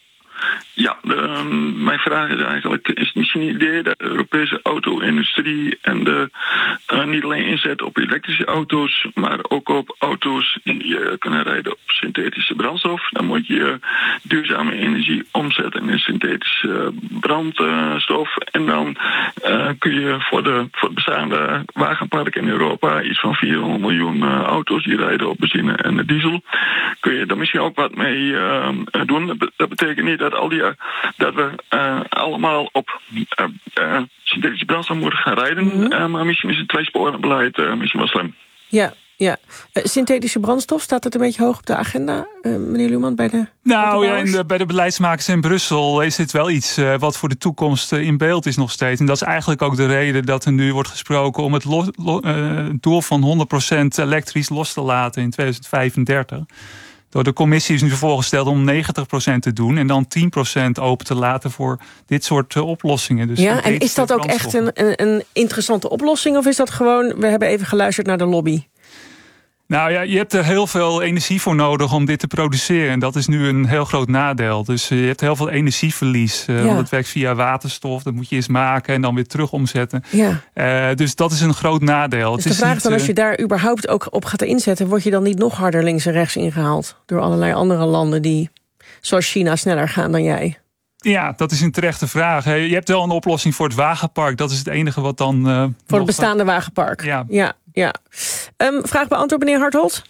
Ja, de, um, mijn vraag is eigenlijk, is het misschien een idee dat de Europese auto-industrie en de, uh, niet alleen inzet op elektrische auto's, maar ook op auto's die uh, kunnen rijden op synthetische brandstof. Dan moet je uh, duurzame energie omzetten in synthetische brandstof. En dan uh, kun je voor, de, voor het bestaande wagenpark in Europa, iets van vierhonderd miljoen uh, auto's die rijden op benzine en diesel, kun je daar misschien ook wat mee uh, doen. Dat betekent niet dat al die dat we uh, allemaal op uh, uh, synthetische brandstof moeten gaan rijden. Mm-hmm. Uh, maar misschien is het tweesporenbeleid uh, misschien wel slim. Ja, ja. Uh, synthetische brandstof, staat het een beetje hoog op de agenda, uh, meneer Luhman, bij de Nou ja, in de, bij de beleidsmakers in Brussel is dit wel iets uh, wat voor de toekomst uh, in beeld is nog steeds. En dat is eigenlijk ook de reden dat er nu wordt gesproken om het lo, lo, uh, doel van honderd procent elektrisch los te laten in tweeduizend vijfendertig. Door de commissie is nu voorgesteld om negentig procent te doen en dan tien procent open te laten voor dit soort uh, oplossingen. Dus ja, en is dat ook echt een, een, een interessante oplossing of is dat gewoon, we hebben even geluisterd naar de lobby? Nou ja, je hebt er heel veel energie voor nodig om dit te produceren. En dat is nu een heel groot nadeel. Dus je hebt heel veel energieverlies. Uh, ja. Want het werkt via waterstof. Dat moet je eens maken en dan weer terug omzetten. Ja. Uh, dus dat is een groot nadeel. Dus het de vraag is dan, niet, als je daar überhaupt ook op gaat inzetten, word je dan niet nog harder links en rechts ingehaald door allerlei andere landen die, zoals China, sneller gaan dan jij? Ja, dat is een terechte vraag. Je hebt wel een oplossing voor het wagenpark. Dat is het enige wat dan... Uh, voor het bestaande wagenpark. Ja. ja, ja. Um, vraag beantwoord, meneer Hartholt.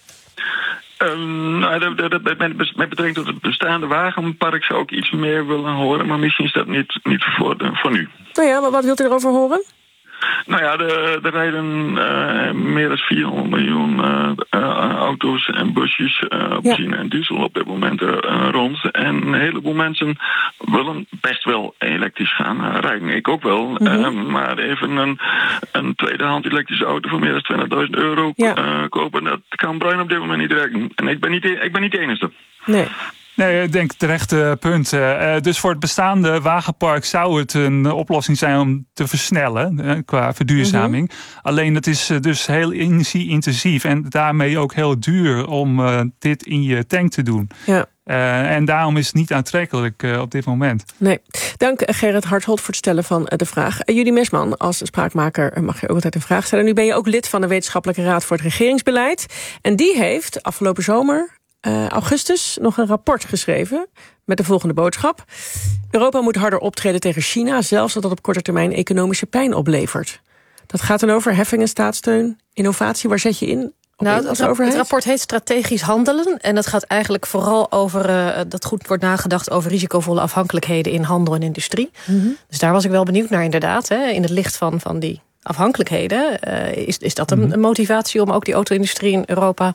Um, nou, dat, dat, dat, met, met betrekking tot het bestaande wagenpark zou ik iets meer willen horen. Maar misschien is dat niet, niet voor, de, voor nu. Nou ja, maar wat wilt u erover horen? Nou ja, er, er rijden uh, meer dan vierhonderd miljoen uh, uh, auto's en busjes uh, op benzine ja. en diesel op dit moment uh, rond. En een heleboel mensen willen best wel elektrisch gaan uh, rijden. Ik ook wel. Mm-hmm. Uh, maar even een, een tweedehand elektrische auto voor meer dan twintigduizend euro ja. uh, kopen, dat kan Bruin op dit moment niet werken. En ik ben niet, ik ben niet de enige. Nee. Nee, ik denk terecht uh, punt. Uh, dus voor het bestaande wagenpark zou het een oplossing zijn om te versnellen uh, qua verduurzaming. Mm-hmm. Alleen het is uh, dus heel energie-intensief en daarmee ook heel duur om uh, dit in je tank te doen. Ja. Uh, en daarom is het niet aantrekkelijk uh, op dit moment. Nee. Dank Gerrit Hartholt voor het stellen van de vraag. Uh, Judy Mesman, als spraakmaker mag je ook altijd een vraag stellen. Nu ben je ook lid van de Wetenschappelijke Raad voor het Regeringsbeleid. En die heeft afgelopen zomer, Uh, augustus, nog een rapport geschreven met de volgende boodschap. Europa moet harder optreden tegen China, zelfs dat dat op korte termijn economische pijn oplevert. Dat gaat dan over heffingen, staatssteun, innovatie. Waar zet je in? Nou, het, het rapport heet Strategisch Handelen. En dat gaat eigenlijk vooral over uh, dat goed wordt nagedacht over risicovolle afhankelijkheden in handel en industrie. Mm-hmm. Dus daar was ik wel benieuwd naar inderdaad. Hè, in het licht van, van die afhankelijkheden. Uh, is, is dat een, mm-hmm. een motivatie om ook die auto-industrie in Europa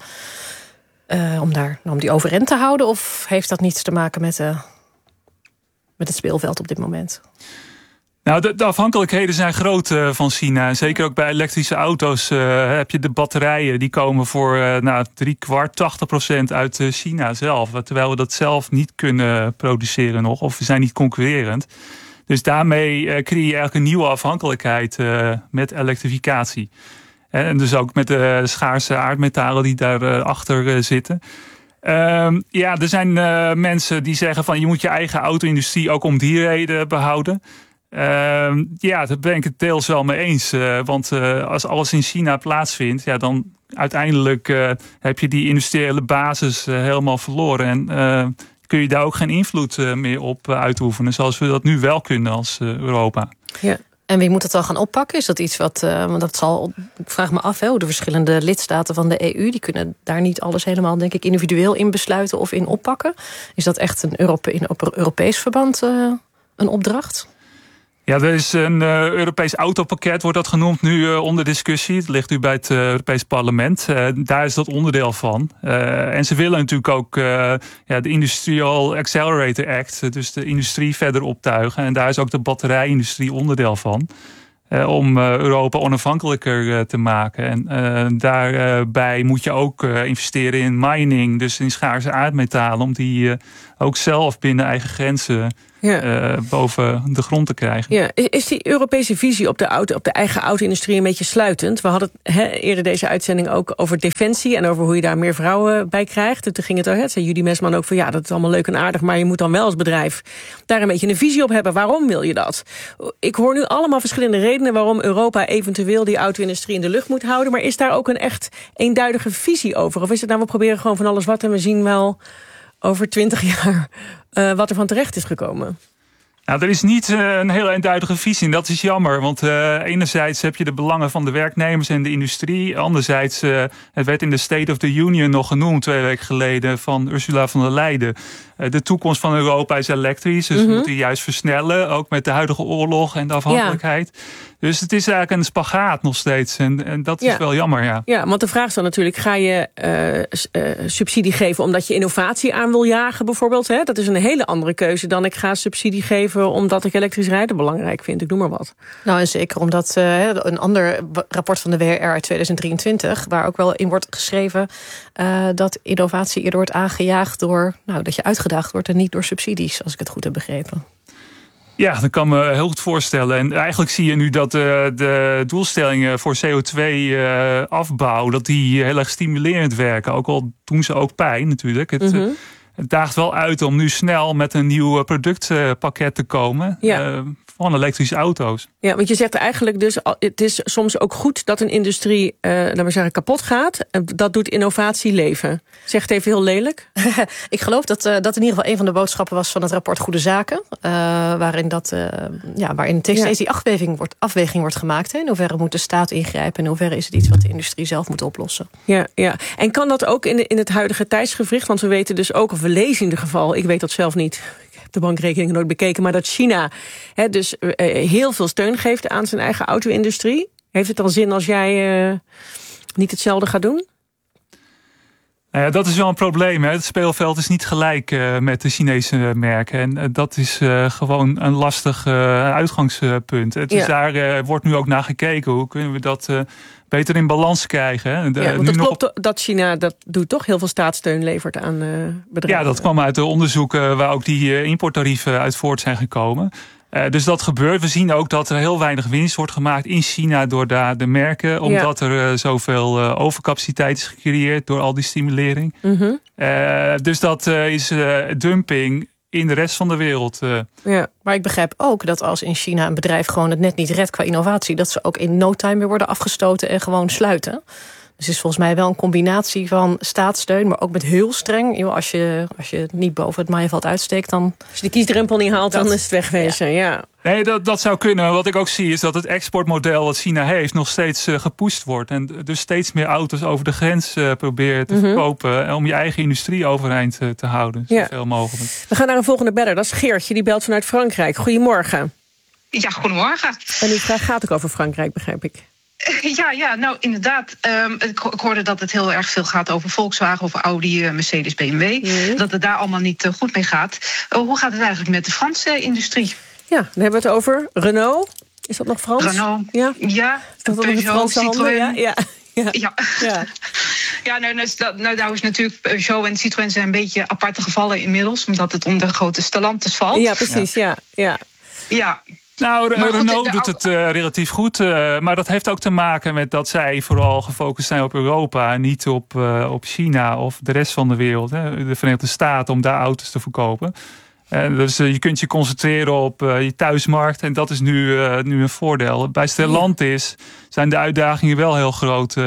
Uh, om, daar, om die overeind te houden? Of heeft dat niets te maken met, uh, met het speelveld op dit moment? Nou, de, de afhankelijkheden zijn groot uh, van China. Zeker ook bij elektrische auto's uh, heb je de batterijen. Die komen voor uh, nou, drie kwart, tachtig procent uit uh, China zelf. Terwijl we dat zelf niet kunnen produceren nog. Of we zijn niet concurrerend. Dus daarmee uh, creëer je eigenlijk een nieuwe afhankelijkheid uh, met elektrificatie. En dus ook met de schaarse aardmetalen die daarachter uh, zitten. Uh, ja, er zijn uh, mensen die zeggen van je moet je eigen auto-industrie ook om die reden behouden. Uh, ja, daar ben ik het deels wel mee eens. Uh, want uh, als alles in China plaatsvindt, ja, dan uiteindelijk uh, heb je die industriële basis uh, helemaal verloren. En uh, kun je daar ook geen invloed uh, meer op uh, uitoefenen. Zoals we dat nu wel kunnen als uh, Europa. Ja. En wie moet het dan gaan oppakken? Is dat iets wat, uh, want dat zal, ik vraag me af, hè, hoe de verschillende lidstaten van de E U, die kunnen daar niet alles helemaal, denk ik, individueel in besluiten of in oppakken. Is dat echt een Europe, in op Europees verband uh, een opdracht? Ja, er is een uh, Europees autopakket, wordt dat genoemd, nu uh, onder discussie. Het ligt nu bij het uh, Europees Parlement. Uh, daar is dat onderdeel van. Uh, en ze willen natuurlijk ook uh, ja, de Industrial Accelerator Act, dus de industrie verder optuigen. En daar is ook de batterijindustrie onderdeel van. Uh, om uh, Europa onafhankelijker uh, te maken. En uh, daarbij uh, moet je ook uh, investeren in mining, dus in schaarse aardmetalen, om die uh, ook zelf binnen eigen grenzen ja. uh, boven de grond te krijgen. Ja. Is die Europese visie op de, auto, op de eigen auto-industrie een beetje sluitend? We hadden he, eerder deze uitzending ook over defensie en over hoe je daar meer vrouwen bij krijgt. En toen ging het ook, zei Judy Mesman ook van ja, dat is allemaal leuk en aardig, maar je moet dan wel als bedrijf daar een beetje een visie op hebben. Waarom wil je dat? Ik hoor nu allemaal verschillende redenen waarom Europa eventueel die auto-industrie in de lucht moet houden. Maar is daar ook een echt eenduidige visie over? Of is het nou, we proberen gewoon van alles wat en we zien wel over twintig jaar uh, wat er van terecht is gekomen? Nou, er is niet uh, een heel eenduidige visie en dat is jammer. Want uh, enerzijds heb je de belangen van de werknemers en de industrie. Anderzijds, uh, het werd in de State of the Union nog genoemd twee weken geleden van Ursula von der Leyen. Uh, de toekomst van Europa is elektrisch, dus mm-hmm. we moeten juist versnellen. Ook met de huidige oorlog en de afhankelijkheid. Ja. Dus het is eigenlijk een spagaat nog steeds. En, en dat is ja. wel jammer, ja. Ja, want de vraag is dan natuurlijk, ga je uh, uh, subsidie geven omdat je innovatie aan wil jagen bijvoorbeeld? Hè? Dat is een hele andere keuze dan ik ga subsidie geven omdat ik elektrisch rijden belangrijk vind. Ik noem maar wat. Nou, en zeker omdat uh, een ander rapport van de W R R uit tweeduizend drieëntwintig... waar ook wel in wordt geschreven uh, dat innovatie eerder wordt aangejaagd door, nou, dat je uitgedaagd wordt en niet door subsidies, als ik het goed heb begrepen. Ja, dat kan me heel goed voorstellen. En eigenlijk zie je nu dat de, de doelstellingen voor C O twee afbouw, dat die heel erg stimulerend werken. Ook al doen ze ook pijn natuurlijk. Het, mm-hmm. het daagt wel uit om nu snel met een nieuw productpakket te komen. Ja. Uh, van elektrische auto's. Ja, want je zegt eigenlijk dus, het is soms ook goed dat een industrie, uh, laten we zeggen, kapot gaat. Dat doet innovatie leven. Zeg het even heel lelijk. Ik geloof dat uh, dat in ieder geval een van de boodschappen was van het rapport Goede Zaken. Uh, waarin, dat, uh, ja, waarin steeds ja. die afweging wordt, afweging wordt gemaakt. Hè? In hoeverre moet de staat ingrijpen? En in hoeverre is het iets wat de industrie zelf moet oplossen? Ja, ja. En kan dat ook in, de, in het huidige tijdsgevricht? Want we weten dus ook, of we lezen in ieder geval, ik weet dat zelf niet, de bankrekening nooit bekeken, maar dat China he, dus uh, heel veel steun geeft aan zijn eigen auto-industrie. Heeft het dan zin als jij uh, niet hetzelfde gaat doen? Nou ja, dat is wel een probleem. Hè. Het speelveld is niet gelijk uh, met de Chinese merken. En uh, dat is uh, gewoon een lastig uh, uitgangspunt. Het is ja. Daar uh, wordt nu ook naar gekeken. Hoe kunnen we dat uh, beter in balans krijgen? De, ja, want het klopt nog dat China dat doet toch heel veel staatssteun levert aan uh, bedrijven. Ja, dat kwam uit de onderzoeken waar ook die uh, importtarieven uit voort zijn gekomen. Uh, dus dat gebeurt. We zien ook dat er heel weinig winst wordt gemaakt in China door daar de merken. Omdat ja. er uh, zoveel uh, overcapaciteit is gecreëerd door al die stimulering. Mm-hmm. Uh, dus dat uh, is uh, dumping in de rest van de wereld. Uh. Ja, maar ik begrijp ook dat als in China een bedrijf gewoon het net niet redt qua innovatie, dat ze ook in no time weer worden afgestoten en gewoon sluiten. Dus het is volgens mij wel een combinatie van staatssteun, maar ook met heel streng. Als je, als je het niet boven het maaiveld uitsteekt, dan... Als je de kiesdrempel niet haalt, dat, dan is het wegwezen, ja. ja. Nee, dat, dat zou kunnen. Wat ik ook zie is dat het exportmodel dat China heeft nog steeds uh, gepusht wordt. En dus steeds meer auto's over de grens uh, proberen te mm-hmm. verkopen. Om je eigen industrie overeind uh, te houden. Zoveel ja. mogelijk. We gaan naar een volgende beller. Dat is Geertje, die belt vanuit Frankrijk. Goedemorgen. Ja, goedemorgen. En uw vraag gaat ook over Frankrijk, begrijp ik. Ja, ja, nou inderdaad. Um, ik, ik hoorde dat het heel erg veel gaat over Volkswagen, over Audi, uh, Mercedes, B M W. Mm. Dat het daar allemaal niet uh, goed mee gaat. Uh, hoe gaat het eigenlijk met de Franse industrie? Ja, dan hebben we het over Renault. Is dat nog Frans? Renault, ja. ja. Is dat Peugeot, Franse Citroën? Ja, ja. Ja, ja. ja. ja nou, nou, nou is natuurlijk Peugeot en Citroën zijn een beetje aparte gevallen inmiddels, omdat het onder grote Stellantis valt. Ja, precies, ja. ja. ja. ja. Nou, goed, Renault de, de, doet het uh, relatief goed. Uh, maar dat heeft ook te maken met dat zij vooral gefocust zijn op Europa en niet op, uh, op China of de rest van de wereld. Hè, de Verenigde Staten, om daar auto's te verkopen. Uh, dus uh, je kunt je concentreren op uh, je thuismarkt en dat is nu, uh, nu een voordeel. Bij Stellantis zijn de uitdagingen wel heel groot. Uh,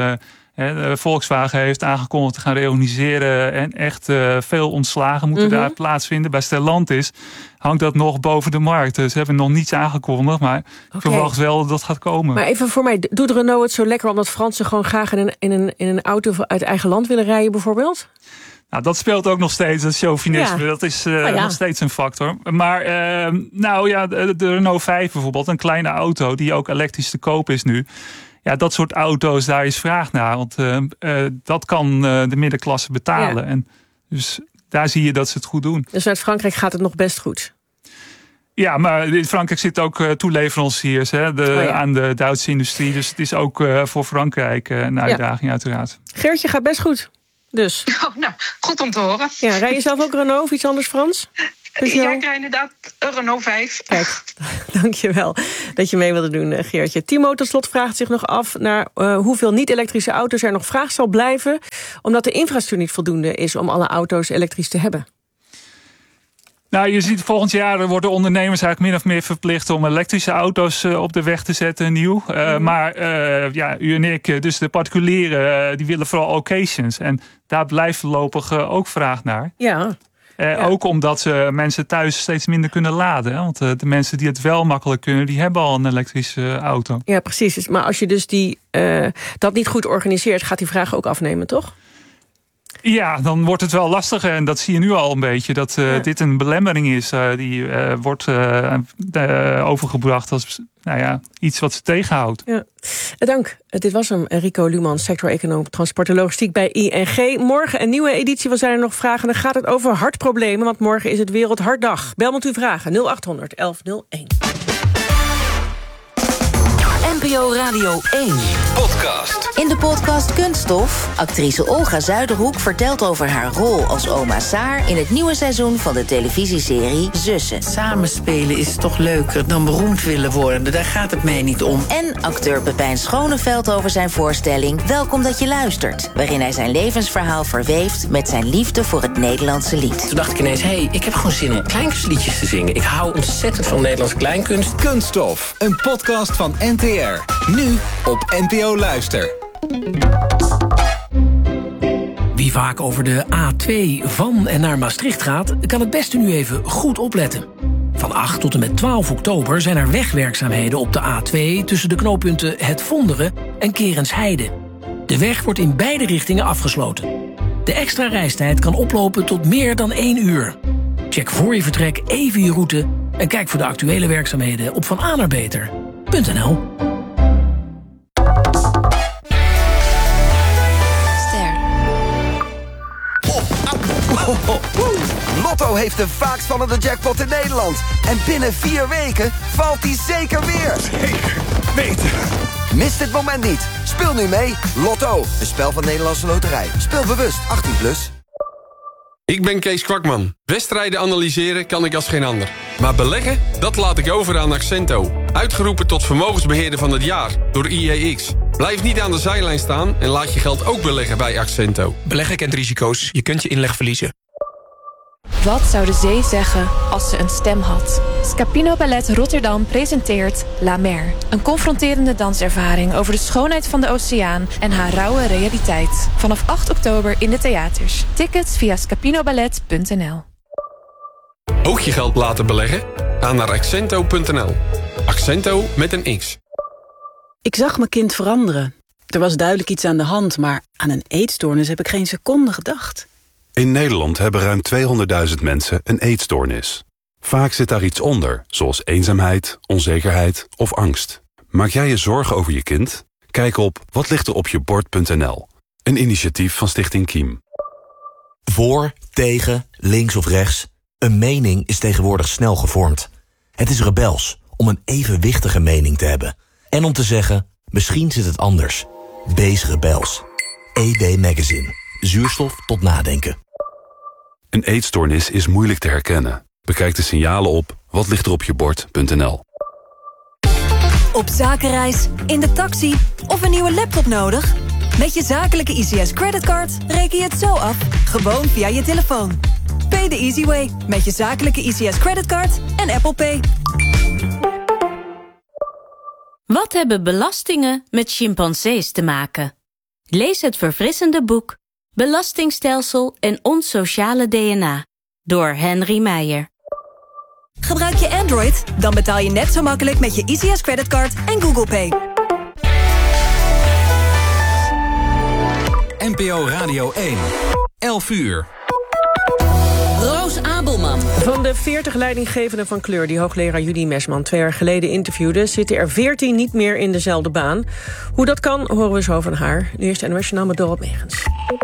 He, Volkswagen heeft aangekondigd te gaan reorganiseren en echt uh, veel ontslagen moeten mm-hmm. daar plaatsvinden. Bij Stellantis hangt dat nog boven de markt. Ze hebben nog niets aangekondigd, maar okay. ik verwacht wel dat dat gaat komen. Maar even voor mij, doet Renault het zo lekker omdat Fransen gewoon graag in een, in een, in een auto uit eigen land willen rijden bijvoorbeeld? Nou, dat speelt ook nog steeds, dat chauvinisme. Ja. Dat is uh, oh ja. nog steeds een factor. Maar uh, nou ja, de, de Renault vijf bijvoorbeeld, een kleine auto die ook elektrisch te koop is nu. Ja, dat soort auto's, daar is vraag naar. Want uh, uh, dat kan uh, de middenklasse betalen. Ja. En dus daar zie je dat ze het goed doen. Dus uit Frankrijk gaat het nog best goed? Ja, maar in Frankrijk zitten ook uh, toeleveranciers hè, de, oh ja. aan de Duitse industrie. Dus het is ook uh, voor Frankrijk uh, een uitdaging ja. uiteraard. Geertje gaat best goed. Dus. Oh, nou, goed om te horen. Ja, rij je zelf ook Renault of iets anders, Frans? Dus ja, ik rijd inderdaad een Renault vijf. Kijk, dankjewel dat je mee wilde doen, Geertje. Timo tot slot vraagt zich nog af naar uh, hoeveel niet-elektrische auto's er nog vraag zal blijven, omdat de infrastructuur niet voldoende is om alle auto's elektrisch te hebben. Nou, je ziet volgend jaar worden ondernemers eigenlijk min of meer verplicht om elektrische auto's uh, op de weg te zetten, nieuw. Uh, mm. Maar uh, ja, u en ik, dus de particulieren, uh, die willen vooral occasions. En daar blijft voorlopig uh, ook vraag naar. Ja. Uh, ja. Ook omdat uh, mensen thuis steeds minder kunnen laden. Hè? Want uh, de mensen die het wel makkelijk kunnen, die hebben al een elektrische uh, auto. Ja, precies. Maar als je dus die, uh, dat niet goed organiseert, gaat die vraag ook afnemen, toch? Ja, dan wordt het wel lastiger. En dat zie je nu al een beetje. Dat uh, ja. dit een belemmering is. Uh, die uh, wordt uh, uh, overgebracht als nou ja, iets wat ze tegenhoudt. Ja. Dank. Dit was hem. Rico Luman, sector-econoom transport en logistiek bij I N G. Morgen een nieuwe editie. Wat zijn er nog vragen? Dan gaat het over hartproblemen. Want morgen is het Wereldhartdag. Bel met uw vragen. nul acht honderd elf nul één. N P O Radio één. Podcast. In de podcast Kunststof, actrice Olga Zuiderhoek vertelt over haar rol als oma Saar in het nieuwe seizoen van de televisieserie Zussen. Samenspelen is toch leuker dan beroemd willen worden, daar gaat het mij niet om. En acteur Pepijn Schoneveld over zijn voorstelling Welkom dat je luistert, waarin hij zijn levensverhaal verweeft met zijn liefde voor het Nederlandse lied. Toen dacht ik ineens, hé, hey, ik heb gewoon zin om kleinkunstliedjes te zingen. Ik hou ontzettend van Nederlandse kleinkunst. Kunststof, een podcast van N T R. Nu op N P O Luister. Wie vaak over de A twee van en naar Maastricht gaat, kan het beste nu even goed opletten. Van acht tot en met twaalf oktober zijn er wegwerkzaamheden op de A twee tussen de knooppunten Het Vonderen en Kerensheide. De weg wordt in beide richtingen afgesloten. De extra reistijd kan oplopen tot meer dan één uur. Check voor je vertrek even je route en kijk voor de actuele werkzaamheden op vananerbeter punt n l. Lotto heeft de vaakst vallende jackpot in Nederland. En binnen vier weken valt die zeker weer. Zeker weten. Mis dit moment niet. Speel nu mee. Lotto, een spel van Nederlandse Loterij. Speel bewust, achttien plus. Ik ben Kees Kwakman. Wedstrijden analyseren kan ik als geen ander. Maar beleggen, dat laat ik over aan Accento. Uitgeroepen tot vermogensbeheerder van het jaar door I E X. Blijf niet aan de zijlijn staan en laat je geld ook beleggen bij Accento. Beleggen kent risico's. Je kunt je inleg verliezen. Wat zou de zee zeggen als ze een stem had? Scapino Ballet Rotterdam presenteert La Mer. Een confronterende danservaring over de schoonheid van de oceaan en haar rauwe realiteit. Vanaf acht oktober in de theaters. Tickets via scapinoballet punt n l. Ook je geld laten beleggen? Ga naar accento punt n l. Accento met een X. Ik zag mijn kind veranderen. Er was duidelijk iets aan de hand, maar aan een eetstoornis heb ik geen seconde gedacht. In Nederland hebben ruim tweehonderdduizend mensen een eetstoornis. Vaak zit daar iets onder, zoals eenzaamheid, onzekerheid of angst. Maak jij je zorgen over je kind? Kijk op watlichteropjebord punt n l. Een initiatief van Stichting Kiem. Voor, tegen, links of rechts. Een mening is tegenwoordig snel gevormd. Het is rebels om een evenwichtige mening te hebben. En om te zeggen, misschien zit het anders. Wees rebels. E D Magazine. Zuurstof tot nadenken. Een eetstoornis is moeilijk te herkennen. Bekijk de signalen op watlichteropjebord punt n l. Op zakenreis, in de taxi of een nieuwe laptop nodig? Met je zakelijke I C S creditcard reken je het zo af, gewoon via je telefoon. Pay the easy way met je zakelijke I C S creditcard en Apple Pay. Wat hebben belastingen met chimpansees te maken? Lees het verfrissende boek Belastingstelsel en ons sociale D N A door Henry Meijer. Gebruik je Android? Dan betaal je net zo makkelijk met je E C S creditcard en Google Pay. N P O Radio één. elf uur. Roos Abelman. Van de veertig leidinggevenden van kleur die hoogleraar Judy Mesman twee jaar geleden interviewde, zitten er veertien niet meer in dezelfde baan. Hoe dat kan, horen we zo van haar. Nu is de N O S Journaal met Dorot Megens.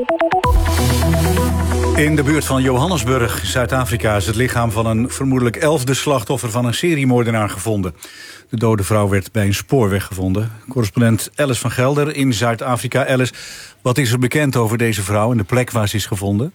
In de buurt van Johannesburg, Zuid-Afrika, is het lichaam van een vermoedelijk elfde slachtoffer van een seriemoordenaar gevonden. De dode vrouw werd bij een spoorweg gevonden. Correspondent Alice van Gelder in Zuid-Afrika. Alice, wat is er bekend over deze vrouw en de plek waar ze is gevonden?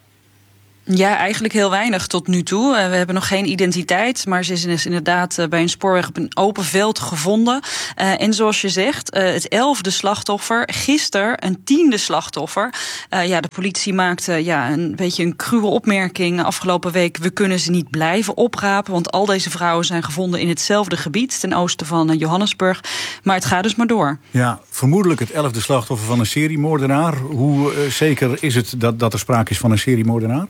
Ja, eigenlijk heel weinig tot nu toe. Uh, we hebben nog geen identiteit, maar ze is inderdaad uh, bij een spoorweg op een open veld gevonden. Uh, en zoals je zegt, uh, het elfde slachtoffer, gisteren een tiende slachtoffer. Uh, ja, de politie maakte ja, een beetje een cruwe opmerking afgelopen week. We kunnen ze niet blijven oprapen, want al deze vrouwen zijn gevonden in hetzelfde gebied, ten oosten van uh, Johannesburg. Maar het gaat dus maar door. Ja, vermoedelijk het elfde slachtoffer van een seriemoordenaar. Hoe uh, zeker is het dat, dat er sprake is van een seriemoordenaar?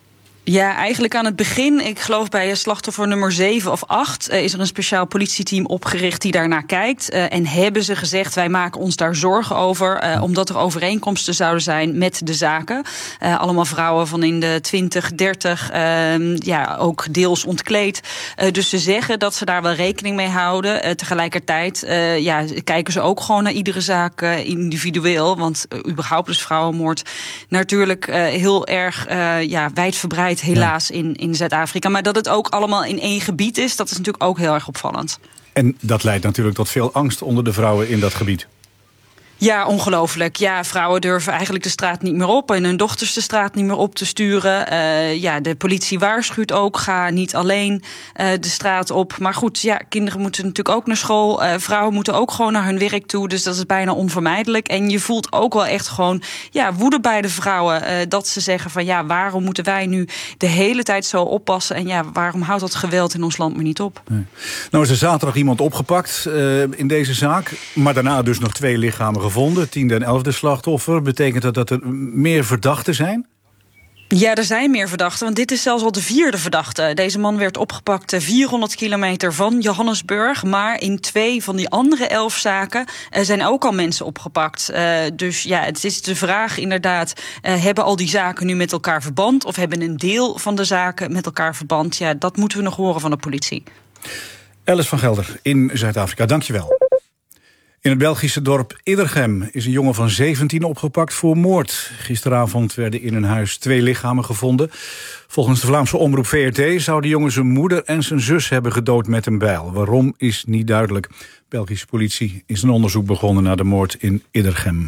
Ja, eigenlijk aan het begin, ik geloof bij slachtoffer nummer zeven of acht... Uh, is er een speciaal politieteam opgericht die daarnaar kijkt. Uh, en hebben ze gezegd, wij maken ons daar zorgen over... Uh, omdat er overeenkomsten zouden zijn met de zaken. Uh, allemaal vrouwen van in de twintig, dertig, uh, ja, ook deels ontkleed. Uh, dus ze zeggen dat ze daar wel rekening mee houden. Uh, tegelijkertijd uh, ja, kijken ze ook gewoon naar iedere zaak uh, individueel. Want uh, überhaupt is vrouwenmoord natuurlijk uh, heel erg uh, ja, wijdverbreid. Helaas ja. in, in Zuid-Afrika. Maar dat het ook allemaal in één gebied is, dat is natuurlijk ook heel erg opvallend. En dat leidt natuurlijk tot veel angst onder de vrouwen in dat gebied. Ja, ongelooflijk. Ja, vrouwen durven eigenlijk de straat niet meer op... en hun dochters de straat niet meer op te sturen. Uh, ja, de politie waarschuwt ook, ga niet alleen uh, de straat op. Maar goed, ja, kinderen moeten natuurlijk ook naar school. Uh, vrouwen moeten ook gewoon naar hun werk toe. Dus dat is bijna onvermijdelijk. En je voelt ook wel echt gewoon ja, woede bij de vrouwen. Uh, dat ze zeggen van ja, waarom moeten wij nu de hele tijd zo oppassen? En ja, waarom houdt dat geweld in ons land maar niet op? Nee. Nou is er zaterdag iemand opgepakt uh, in deze zaak. Maar daarna dus nog twee lichamen gevonden, tiende en elfde slachtoffer. Betekent dat dat er meer verdachten zijn? Ja, er zijn meer verdachten, want dit is zelfs al de vierde verdachte. Deze man werd opgepakt vierhonderd kilometer van Johannesburg. Maar in twee van die andere elf zaken uh, zijn ook al mensen opgepakt. Uh, dus ja, het is de vraag inderdaad, uh, hebben al die zaken nu met elkaar verband? Of hebben een deel van de zaken met elkaar verband? Ja, dat moeten we nog horen van de politie. Alice van Gelder in Zuid-Afrika, dankjewel. In het Belgische dorp Iddergem is een jongen van zeventien opgepakt voor moord. Gisteravond werden in een huis twee lichamen gevonden. Volgens de Vlaamse omroep V R T zou de jongen zijn moeder en zijn zus hebben gedood met een bijl. Waarom is niet duidelijk. Belgische politie is een onderzoek begonnen naar de moord in Iddergem.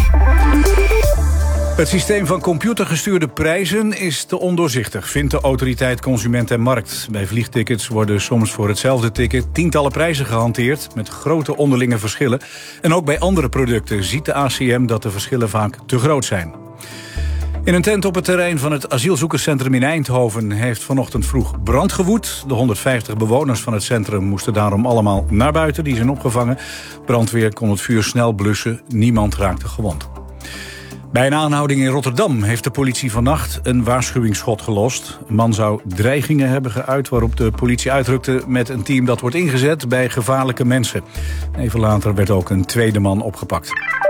Het systeem van computergestuurde prijzen is te ondoorzichtig, vindt de autoriteit Consument en Markt. Bij vliegtickets worden soms voor hetzelfde ticket tientallen prijzen gehanteerd, met grote onderlinge verschillen. En ook bij andere producten ziet de A C M dat de verschillen vaak te groot zijn. In een tent op het terrein van het asielzoekerscentrum in Eindhoven heeft vanochtend vroeg brand gewoed. De honderdvijftig bewoners van het centrum moesten daarom allemaal naar buiten. Die zijn opgevangen. Brandweer kon het vuur snel blussen. Niemand raakte gewond. Bij een aanhouding in Rotterdam heeft de politie vannacht een waarschuwingsschot gelost. Een man zou dreigingen hebben geuit waarop de politie uitrukte met een team dat wordt ingezet bij gevaarlijke mensen. Even later werd ook een tweede man opgepakt.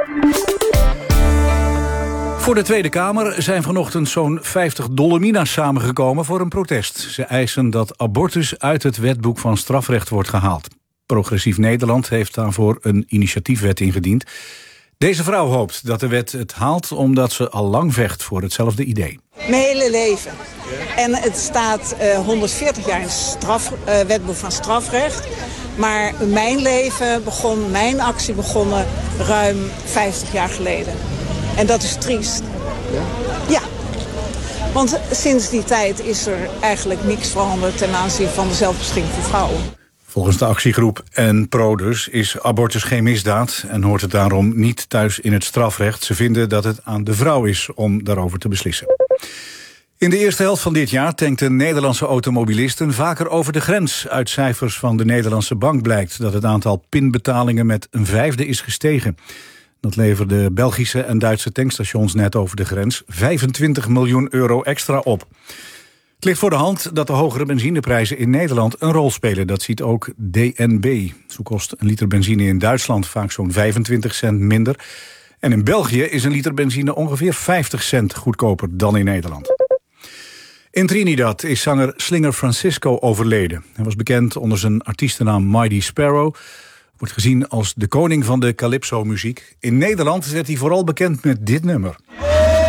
Voor de Tweede Kamer zijn vanochtend zo'n vijftig Dolomina's samengekomen voor een protest. Ze eisen dat abortus uit het wetboek van strafrecht wordt gehaald. Progressief Nederland heeft daarvoor een initiatiefwet ingediend. Deze vrouw hoopt dat de wet het haalt omdat ze al lang vecht voor hetzelfde idee. Mijn hele leven. En het staat uh, honderdveertig jaar in het straf, uh, wetboek van strafrecht. Maar mijn leven begon, mijn actie begonnen ruim vijftig jaar geleden. En dat is triest. Ja? Ja. Want sinds die tijd is er eigenlijk niks veranderd ten aanzien van de zelfbeschikking voor vrouwen. Volgens de actiegroep en Produs is abortus geen misdaad en hoort het daarom niet thuis in het strafrecht. Ze vinden dat het aan de vrouw is om daarover te beslissen. In de eerste helft van dit jaar tankten Nederlandse automobilisten vaker over de grens. Uit cijfers van de Nederlandse Bank blijkt dat het aantal pinbetalingen met een vijfde is gestegen. Dat leverde Belgische en Duitse tankstations net over de grens vijfentwintig miljoen euro extra op. Het ligt voor de hand dat de hogere benzineprijzen in Nederland een rol spelen. Dat ziet ook D N B. Zo kost een liter benzine in Duitsland vaak zo'n vijfentwintig cent minder. En in België is een liter benzine ongeveer vijftig cent goedkoper dan in Nederland. In Trinidad is zanger Slinger Francisco overleden. Hij was bekend onder zijn artiestennaam Mighty Sparrow. Wordt gezien als de koning van de calypso-muziek. In Nederland werd hij vooral bekend met dit nummer.